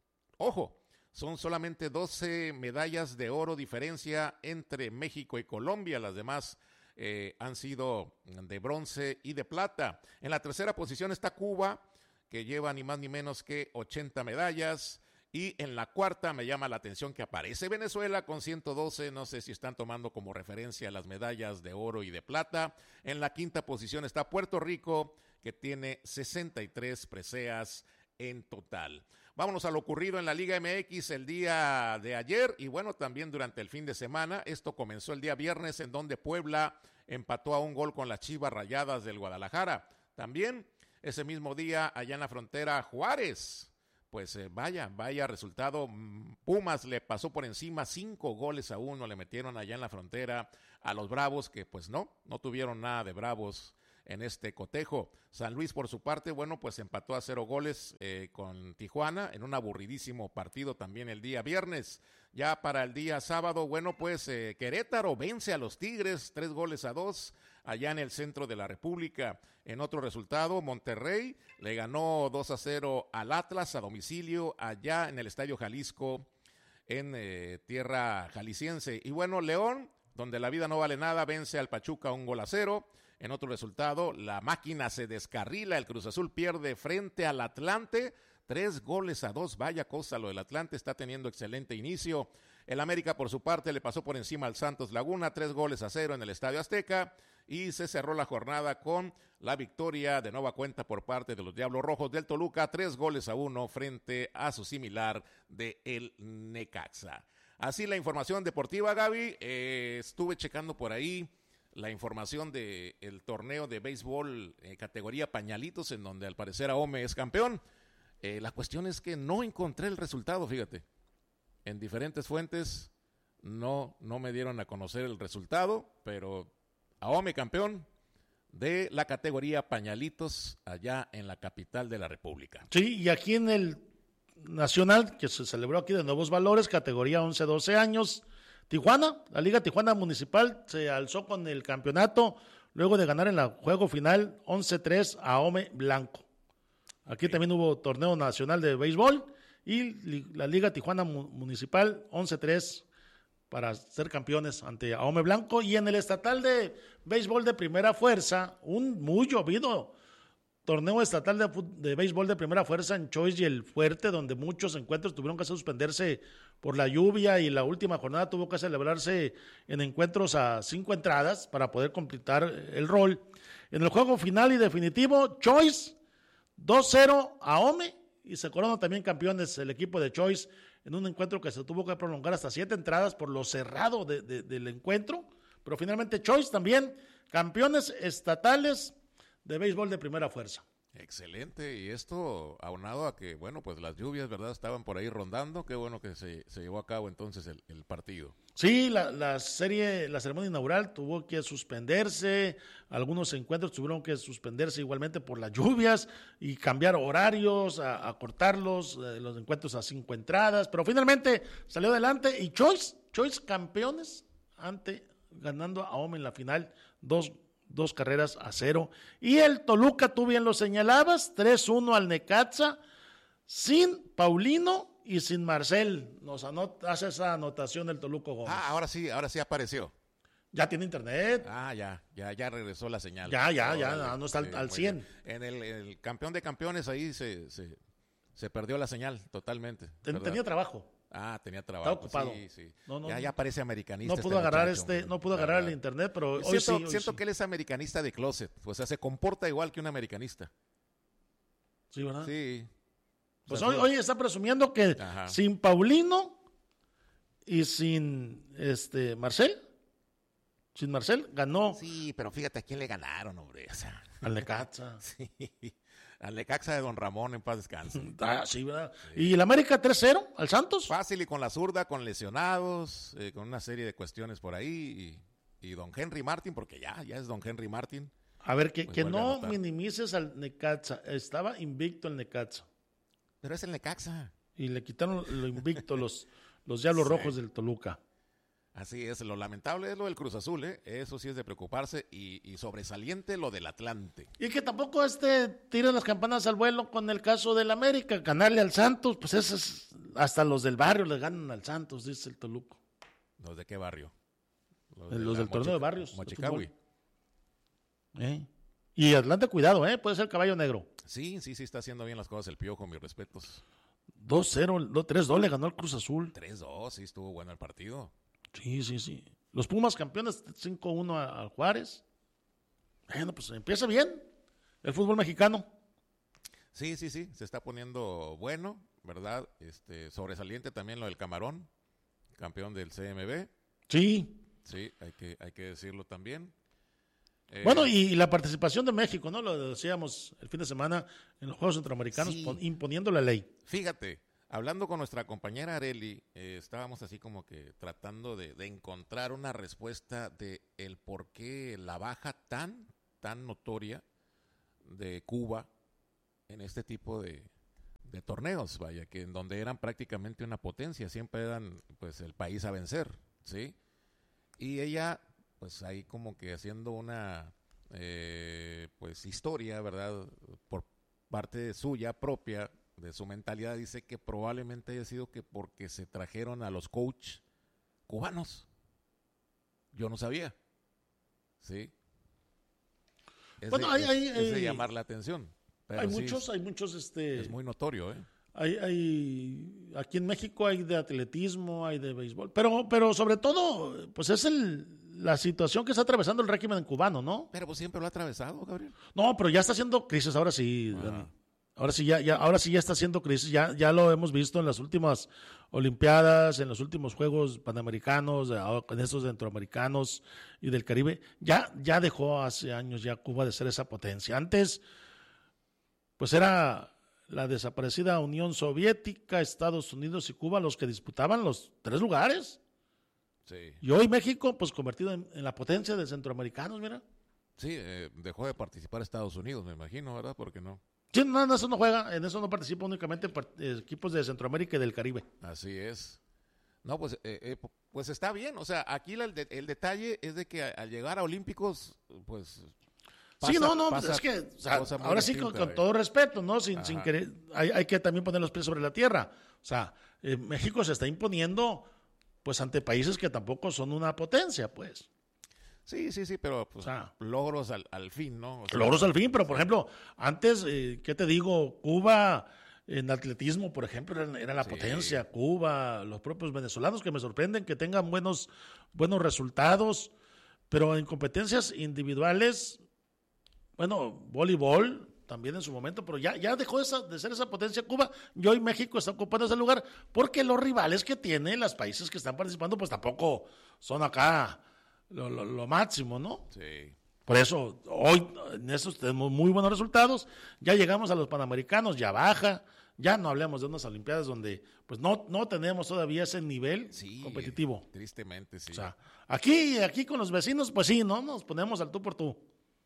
Ojo, son solamente doce medallas de oro diferencia entre México y Colombia. Las demás eh, han sido de bronce y de plata. En la tercera posición está Cuba, que lleva ni más ni menos que ochenta medallas. Y en la cuarta me llama la atención que aparece Venezuela con ciento doce, no sé si están tomando como referencia las medallas de oro y de plata. En la quinta posición está Puerto Rico, que tiene sesenta y tres preseas en total. Vámonos a lo ocurrido en la Liga M X el día de ayer y bueno, también durante el fin de semana. Esto comenzó el día viernes en donde Puebla empató a un gol con las Chivas Rayadas del Guadalajara. También ese mismo día allá en la frontera Juárez. Pues eh, vaya, vaya resultado. Pumas le pasó por encima cinco goles a uno, le metieron allá en la frontera a los Bravos, que pues no, no tuvieron nada de Bravos en este cotejo. San Luis, por su parte, bueno, pues empató a cero goles eh, con Tijuana en un aburridísimo partido también el día viernes. Ya para el día sábado, bueno, pues eh, Querétaro vence a los Tigres, tres goles a dos, allá en el centro de la República. En otro resultado, Monterrey le ganó dos a cero al Atlas a domicilio, allá en el Estadio Jalisco, en eh, tierra jalisciense. Y bueno, León, donde la vida no vale nada, vence al Pachuca un gol a cero. En otro resultado, la máquina se descarrila, el Cruz Azul pierde frente al Atlante, tres goles a dos, vaya cosa, lo del Atlante está teniendo excelente inicio. El América, por su parte, le pasó por encima al Santos Laguna, tres goles a cero en el Estadio Azteca, y se cerró la jornada con la victoria de nueva cuenta por parte de los Diablos Rojos del Toluca, tres goles a uno frente a su similar de el Necaxa. Así la información deportiva, Gaby, eh, estuve checando por ahí la información del torneo de béisbol eh, categoría pañalitos, en donde al parecer Ahome es campeón. Eh, la cuestión es que no encontré el resultado, fíjate. En diferentes fuentes no, no me dieron a conocer el resultado, pero Ahome campeón de la categoría pañalitos allá en la capital de la República. Sí, y aquí en el Nacional, que se celebró aquí de Nuevos Valores, categoría once doce años, Tijuana, la Liga Tijuana Municipal se alzó con el campeonato luego de ganar en el juego final once tres a Ahome Blanco. Aquí también hubo torneo nacional de béisbol y la Liga Tijuana Municipal once tres para ser campeones ante Ahome Blanco. Y en el estatal de béisbol de primera fuerza, un muy llovido torneo estatal de, de béisbol de primera fuerza en Choice y El Fuerte, donde muchos encuentros tuvieron que suspenderse por la lluvia y la última jornada tuvo que celebrarse en encuentros a cinco entradas para poder completar el rol. En el juego final y definitivo, Choice dos cero a Ahome y se coronan también campeones el equipo de Choice en un encuentro que se tuvo que prolongar hasta siete entradas por lo cerrado de, de, del encuentro, pero finalmente Choice también campeones estatales de béisbol de primera fuerza. Excelente, y esto aunado a que, bueno, pues las lluvias, ¿verdad?, estaban por ahí rondando, qué bueno que se, se llevó a cabo entonces el, el partido. Sí, la, la serie, la ceremonia inaugural tuvo que suspenderse, algunos encuentros tuvieron que suspenderse igualmente por las lluvias y cambiar horarios, a, a cortarlos, eh, los encuentros a cinco entradas, pero finalmente salió adelante y Choice, Choice campeones ante, ganando a Ahome en la final, dos Dos carreras a cero. Y el Toluca, tú bien lo señalabas, tres uno al Necaxa, sin Paulino y sin Marcel. Nos anota, hace esa anotación del Toluca Gómez. Ah, ahora sí, ahora sí apareció. Ya tiene internet. Ah, ya, ya, ya regresó la señal. Ya, ya, ya, no, no está sí, al, al cien. En el, el campeón de campeones ahí se, se, se perdió la señal totalmente. Ten, tenía trabajo. Ah, tenía trabajo. Está ocupado. Sí, sí. No, no, ya, ya parece americanista. No pudo este agarrar muchacho, este, no pudo agarrar el internet, pero hoy siento, sí. Hoy siento sí. que él es americanista de closet. O sea, se comporta igual que un americanista. Sí, ¿verdad? Sí. Pues o sea, hoy, fue... hoy está presumiendo que Ajá. sin Paulino y sin este Marcel, sin Marcel, ganó. Sí, pero fíjate a quién le ganaron, hombre. O sea. Al Necaxa. Sí. Al Necaxa de Don Ramón, en paz descanse. Ah, sí, ¿verdad? Sí. ¿Y el América tres cero al Santos? Fácil y con la zurda, con lesionados, eh, con una serie de cuestiones por ahí. Y, y Don Henry Martin, porque ya, ya es Don Henry Martin. A ver, que, pues que no minimices al Necaxa. Estaba invicto el Necaxa. Pero es el Necaxa. Y le quitaron lo invicto los, los Diablos sí. Rojos del Toluca. Así es, lo lamentable es lo del Cruz Azul, ¿eh? Eso sí es de preocuparse y, y sobresaliente lo del Atlante. Y que tampoco este tiren las campanas al vuelo con el caso del América, ganarle al Santos, pues eso es, hasta los del barrio le ganan al Santos, dice el Toluco. ¿Los de qué barrio? Los, de los del torneo de barrios. Mochicahui. De ¿Eh? Y Atlante, cuidado, ¿eh? Puede ser caballo negro. Sí, sí, sí, está haciendo bien las cosas el Piojo, mis respetos. dos cero, tres dos le ganó el Cruz Azul. tres dos, sí, estuvo bueno el partido. Sí, sí, sí. Los Pumas campeones cinco uno a, a Juárez. Bueno, pues empieza bien el fútbol mexicano. Sí, sí, sí, se está poniendo bueno, ¿verdad? Este, sobresaliente también lo del Camarón, campeón del C M B. Sí. Sí, hay que, hay que decirlo también. Eh, bueno, y la participación de México, ¿no? Lo decíamos el fin de semana en los Juegos Centroamericanos, sí. pon, imponiendo la ley. Fíjate, hablando con nuestra compañera Areli, eh, estábamos así como que tratando de, de encontrar una respuesta de el por qué la baja tan, tan notoria de Cuba en este tipo de, de torneos, vaya, que en donde eran prácticamente una potencia, siempre eran pues el país a vencer, ¿sí? Y ella, pues ahí como que haciendo una eh, pues historia, ¿verdad? Por parte suya propia, de su mentalidad, dice que probablemente haya sido que porque se trajeron a los coach cubanos. Yo no sabía. ¿Sí? Es bueno, de, hay, es, hay, es de hay, llamar la atención. Pero hay sí, muchos, hay muchos, este... Es muy notorio, ¿eh? Hay, hay, aquí en México hay de atletismo, hay de béisbol, pero, pero sobre todo, pues es el, la situación que está atravesando el régimen cubano, ¿no? Pero pues siempre lo ha atravesado, Gabriel. No, pero ya está haciendo crisis, ahora sí, Dani. Ahora sí ya, ya, ahora sí ya está haciendo crisis, ya, ya lo hemos visto en las últimas Olimpiadas, en los últimos Juegos Panamericanos, en estos centroamericanos y del Caribe. Ya, ya dejó hace años ya Cuba de ser esa potencia. Antes, pues era la desaparecida Unión Soviética, Estados Unidos y Cuba los que disputaban los tres lugares. Sí. Y hoy México, pues convertido en, en la potencia de centroamericanos, mira. Sí, eh, dejó de participar Estados Unidos, me imagino, ¿verdad? Porque no. Sí, no, en eso no juega, en eso no participa únicamente eh, equipos de Centroamérica y del Caribe. Así es. No, pues, eh, eh, pues está bien. O sea, aquí la, el, de, el detalle es de que a, al llegar a Olímpicos, pues. Pasa, sí, no, no, pues es que, o sea, ahora sí, con, con todo respeto, ¿no? Sin, sin querer, hay, hay que también poner los pies sobre la tierra. O sea, eh, México se está imponiendo, pues, ante países que tampoco son una potencia, pues. Sí, sí, sí, pero pues, o sea, logros al, al fin, ¿no? O sea, logros al fin, pero por ejemplo, antes, eh, ¿qué te digo? Cuba, en atletismo, por ejemplo, era, era la sí. potencia, Cuba, los propios venezolanos que me sorprenden que tengan buenos, buenos resultados, pero en competencias individuales, bueno, voleibol también en su momento, pero ya, ya dejó esa, de ser esa potencia Cuba, y hoy México está ocupando ese lugar, porque los rivales que tienen los países que están participando, pues tampoco son acá Lo, lo, lo máximo, ¿no? Sí. Por eso, hoy en esos tenemos muy buenos resultados. Ya llegamos a los Panamericanos, ya baja. Ya no hablemos de unas Olimpiadas donde pues no, no tenemos todavía ese nivel sí, competitivo. Tristemente, sí. O sea, aquí, aquí con los vecinos, pues sí, ¿no? Nos ponemos al tú por tú.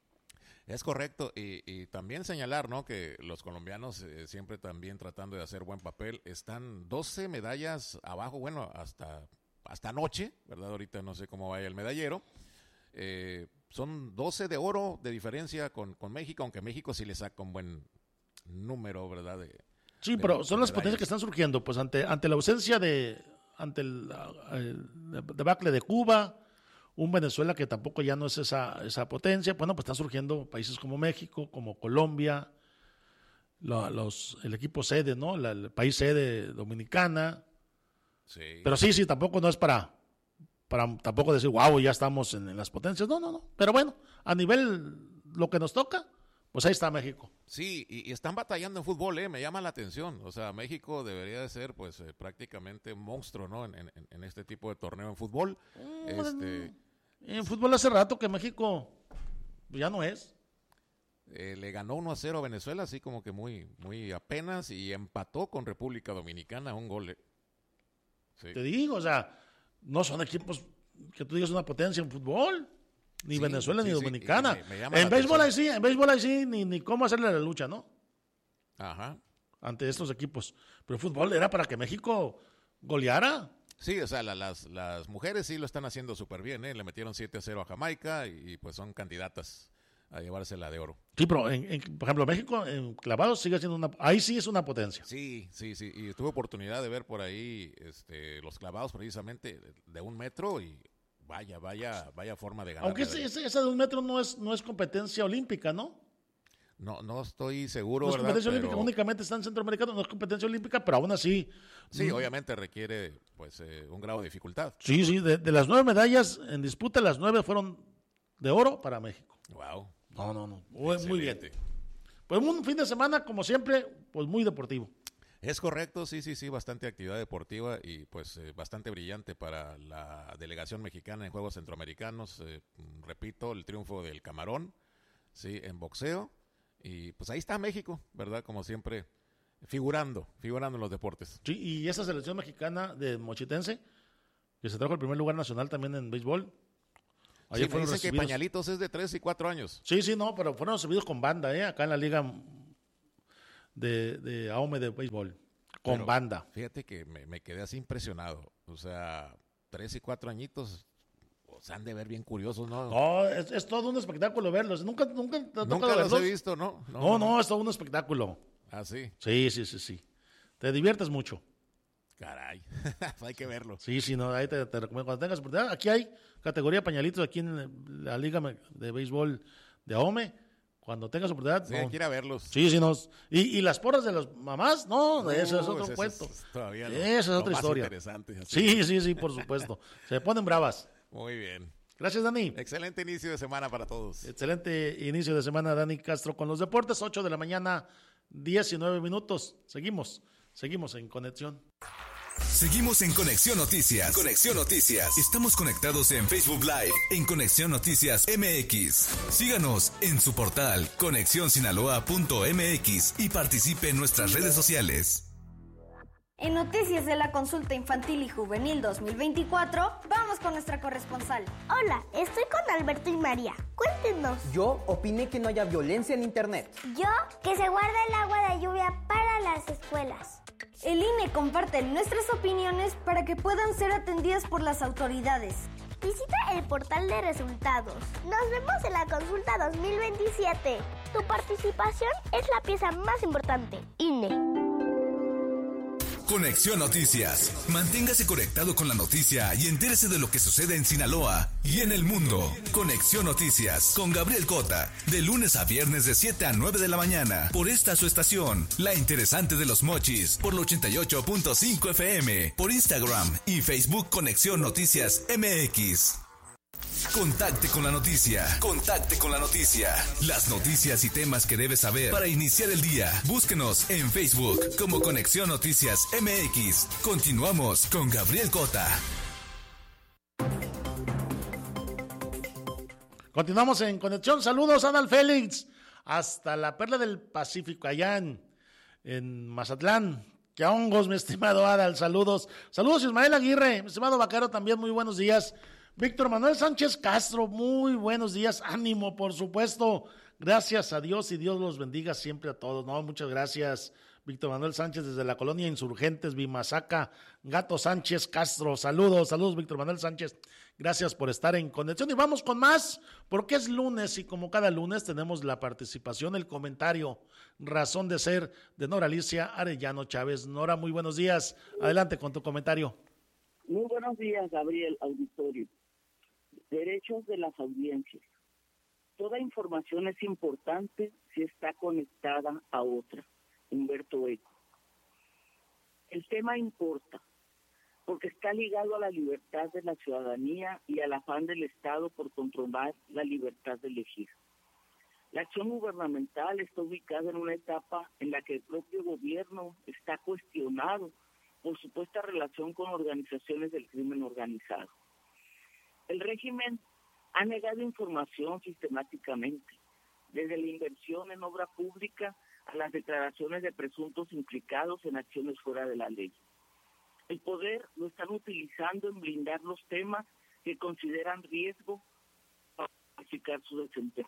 Es correcto. Y, y también señalar, ¿no? Que los colombianos eh, siempre también tratando de hacer buen papel. Están doce medallas abajo, bueno, hasta... hasta anoche, ¿verdad? Ahorita no sé cómo vaya el medallero. Eh, son doce de oro de diferencia con, con México, aunque México sí le saca un buen número, ¿verdad? De, sí, de, pero de son las potencias que están surgiendo, pues ante, ante la ausencia de, ante el, el debacle de Cuba, un Venezuela que tampoco ya no es esa, esa potencia, bueno, pues están surgiendo países como México, como Colombia, lo, los, el equipo sede, ¿no? La, el país sede Dominicana. Sí. Pero sí, sí, tampoco no es para, para tampoco decir, wow, ya estamos en, en las potencias. No, no, no. Pero bueno, a nivel lo que nos toca, pues ahí está México. Sí, y, y están batallando en fútbol, ¿eh? Me llama la atención. O sea, México debería de ser, pues, eh, prácticamente un monstruo, ¿no? En, en, en este tipo de torneo en fútbol. Mm, este... En fútbol hace rato que México ya no es. Eh, le ganó uno a cero a Venezuela, así como que muy, muy apenas, y empató con República Dominicana un gol. ¿eh? Sí. Te digo, o sea, no son equipos que tú digas una potencia en fútbol, ni sí, Venezuela sí, ni Dominicana. Sí, me, me en béisbol ahí sí, en béisbol ahí sí, ni, ni cómo hacerle la lucha, ¿no? Ajá. Ante estos equipos. Pero el fútbol era para que México goleara. Sí, o sea, la, las, las mujeres sí lo están haciendo súper bien, ¿eh? Le metieron siete a cero a Jamaica y, y pues son candidatas a llevársela de oro. Sí, pero en, en, por ejemplo, México en clavados sigue siendo una, ahí sí es una potencia. Sí, sí, sí, y tuve oportunidad de ver por ahí este, los clavados precisamente de, de un metro y vaya, vaya, vaya forma de ganar. Aunque ese, ese, esa de un metro no es, no es competencia olímpica, ¿no? No, no estoy seguro, no es ¿verdad? competencia pero... olímpica, únicamente está en Centroamericano, no es competencia olímpica, pero aún así. Sí, mm, obviamente requiere pues eh, un grado de dificultad. Sí, sí, de, de las nueve medallas en disputa, las nueve fueron de oro para México. Wow. No, no, no. Muy, muy bien. pues un fin de semana, como siempre, pues muy deportivo. Es correcto, sí, sí, sí, bastante actividad deportiva y pues eh, bastante brillante para la delegación mexicana en Juegos Centroamericanos. Eh, repito, el triunfo del Camarón, sí, en boxeo. Y pues ahí está México, ¿verdad? Como siempre, figurando, figurando en los deportes. Sí, y esa selección mexicana de mochitense, que se trajo el primer lugar nacional también en béisbol. Ayer sí, fueron me dice que Pañalitos es de tres y cuatro años. Sí, sí, no, pero fueron recibidos con banda, ¿eh? Acá en la liga de, de AOME de béisbol, con pero, banda. Fíjate que me, me quedé así impresionado. O sea, tres y cuatro añitos, o sea, han de ver bien curiosos, ¿no? No, es, es todo un espectáculo verlos. Nunca, nunca, te nunca los verlos? he visto, ¿no? No, no, no, es todo un espectáculo. ¿Ah, sí? Sí, sí, sí, sí. Te diviertes mucho. Caray, hay que verlo. Sí, sí, no, ahí te, te recomiendo. Cuando tengas oportunidad, aquí hay categoría pañalitos aquí en la liga de béisbol de AOME. Cuando tengas oportunidad. Sí, no. Quiera verlos. Sí, sí, no. Y, y las porras de las mamás, no, no eso es otro eso cuento. Es todavía lo, Esa es lo otra más historia. Interesante, así. Sí, sí, sí, por supuesto. Se ponen bravas. Muy bien. Gracias, Dani. Excelente inicio de semana para todos. Excelente inicio de semana, Dani Castro, con los deportes. ocho de la mañana, diecinueve minutos. Seguimos, seguimos en conexión. Seguimos en Conexión Noticias. Conexión Noticias. Estamos conectados en Facebook Live en Conexión Noticias M X. Síganos en su portal conexión sinaloa punto m x y participe en nuestras redes sociales. En Noticias de la Consulta Infantil y Juvenil dos mil veinticuatro, vamos con nuestra corresponsal. Hola, estoy con Alberto y María. Cuéntenos. Yo opiné que no haya violencia en Internet. Yo, que se guarde el agua de lluvia para las escuelas. El I N E comparte nuestras opiniones para que puedan ser atendidas por las autoridades. Visita el portal de resultados. Nos vemos en la consulta dos mil veintisiete. Tu participación es la pieza más importante. I N E. Conexión Noticias. Manténgase conectado con la noticia y entérese de lo que sucede en Sinaloa y en el mundo. Conexión Noticias con Gabriel Cota. De lunes a viernes de siete a nueve de la mañana. Por esta su estación, La Interesante de los Mochis. Por la ochenta y ocho punto cinco F M. Por Instagram y Facebook Conexión Noticias M X. Contacte con la noticia. Contacte con la noticia. Las noticias y temas que debes saber para iniciar el día. Búsquenos en Facebook como Conexión Noticias M X. Continuamos con Gabriel Cota. Continuamos en conexión. Saludos, Adal Félix. Hasta la Perla del Pacífico, allá en, en Mazatlán. ¡Qué hongos, mi estimado Adal! Saludos. Saludos, Ismael Aguirre. Mi estimado Vaquero, también muy buenos días. Víctor Manuel Sánchez Castro, muy buenos días, ánimo, por supuesto, gracias a Dios y Dios los bendiga siempre a todos, ¿no? Muchas gracias, Víctor Manuel Sánchez desde la colonia Insurgentes, Bimasaca, Gato Sánchez Castro, saludos, saludos Víctor Manuel Sánchez, gracias por estar en conexión y vamos con más, porque es lunes y como cada lunes tenemos la participación, el comentario, razón de ser de Nora Alicia Arellano Chávez. Nora, muy buenos días, adelante con tu comentario. Muy buenos días, Gabriel, auditorio. Derechos de las audiencias. Toda información es importante si está conectada a otra. Humberto Eco. El tema importa porque está ligado a la libertad de la ciudadanía y al afán del Estado por controlar la libertad de elegir. La acción gubernamental está ubicada en una etapa en la que el propio gobierno está cuestionado por supuesta relación con organizaciones del crimen organizado. El régimen ha negado información sistemáticamente, desde la inversión en obra pública a las declaraciones de presuntos implicados en acciones fuera de la ley. El poder lo están utilizando en blindar los temas que consideran riesgo para justificar su desempeño.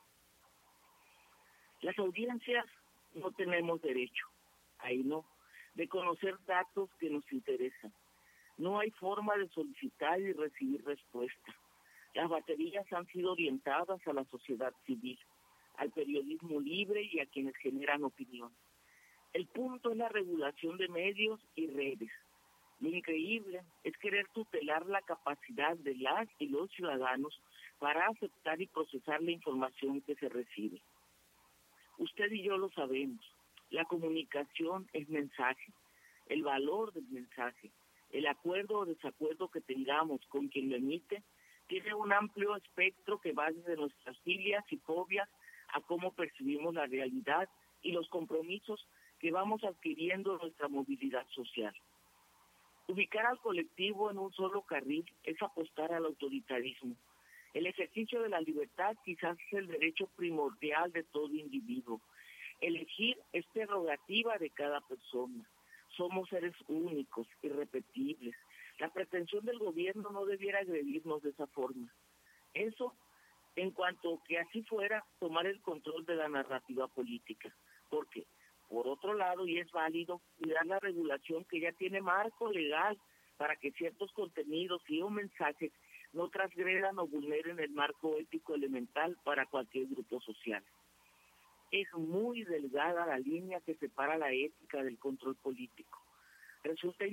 Las audiencias no tenemos derecho, ahí no, de conocer datos que nos interesan. No hay forma de solicitar y recibir respuesta. Las baterías han sido orientadas a la sociedad civil, al periodismo libre y a quienes generan opinión. El punto es la regulación de medios y redes. Lo increíble es querer tutelar la capacidad de las y los ciudadanos para aceptar y procesar la información que se recibe. Usted y yo lo sabemos. La comunicación es mensaje, el valor del mensaje, el acuerdo o desacuerdo que tengamos con quien lo emite, tiene un amplio espectro que va desde nuestras filias y fobias a cómo percibimos la realidad y los compromisos que vamos adquiriendo en nuestra movilidad social. Ubicar al colectivo en un solo carril es apostar al autoritarismo. El ejercicio de la libertad quizás es el derecho primordial de todo individuo. Elegir es prerrogativa de cada persona. Somos seres únicos, irrepetibles. La pretensión del gobierno no debiera agredirnos de esa forma. Eso, en cuanto que así fuera, tomar el control de la narrativa política. Porque, por otro lado, y es válido, cuidar la regulación que ya tiene marco legal para que ciertos contenidos y o mensajes no transgredan o vulneren el marco ético elemental para cualquier grupo social. Es muy delgada la línea que separa la ética del control político. Resulta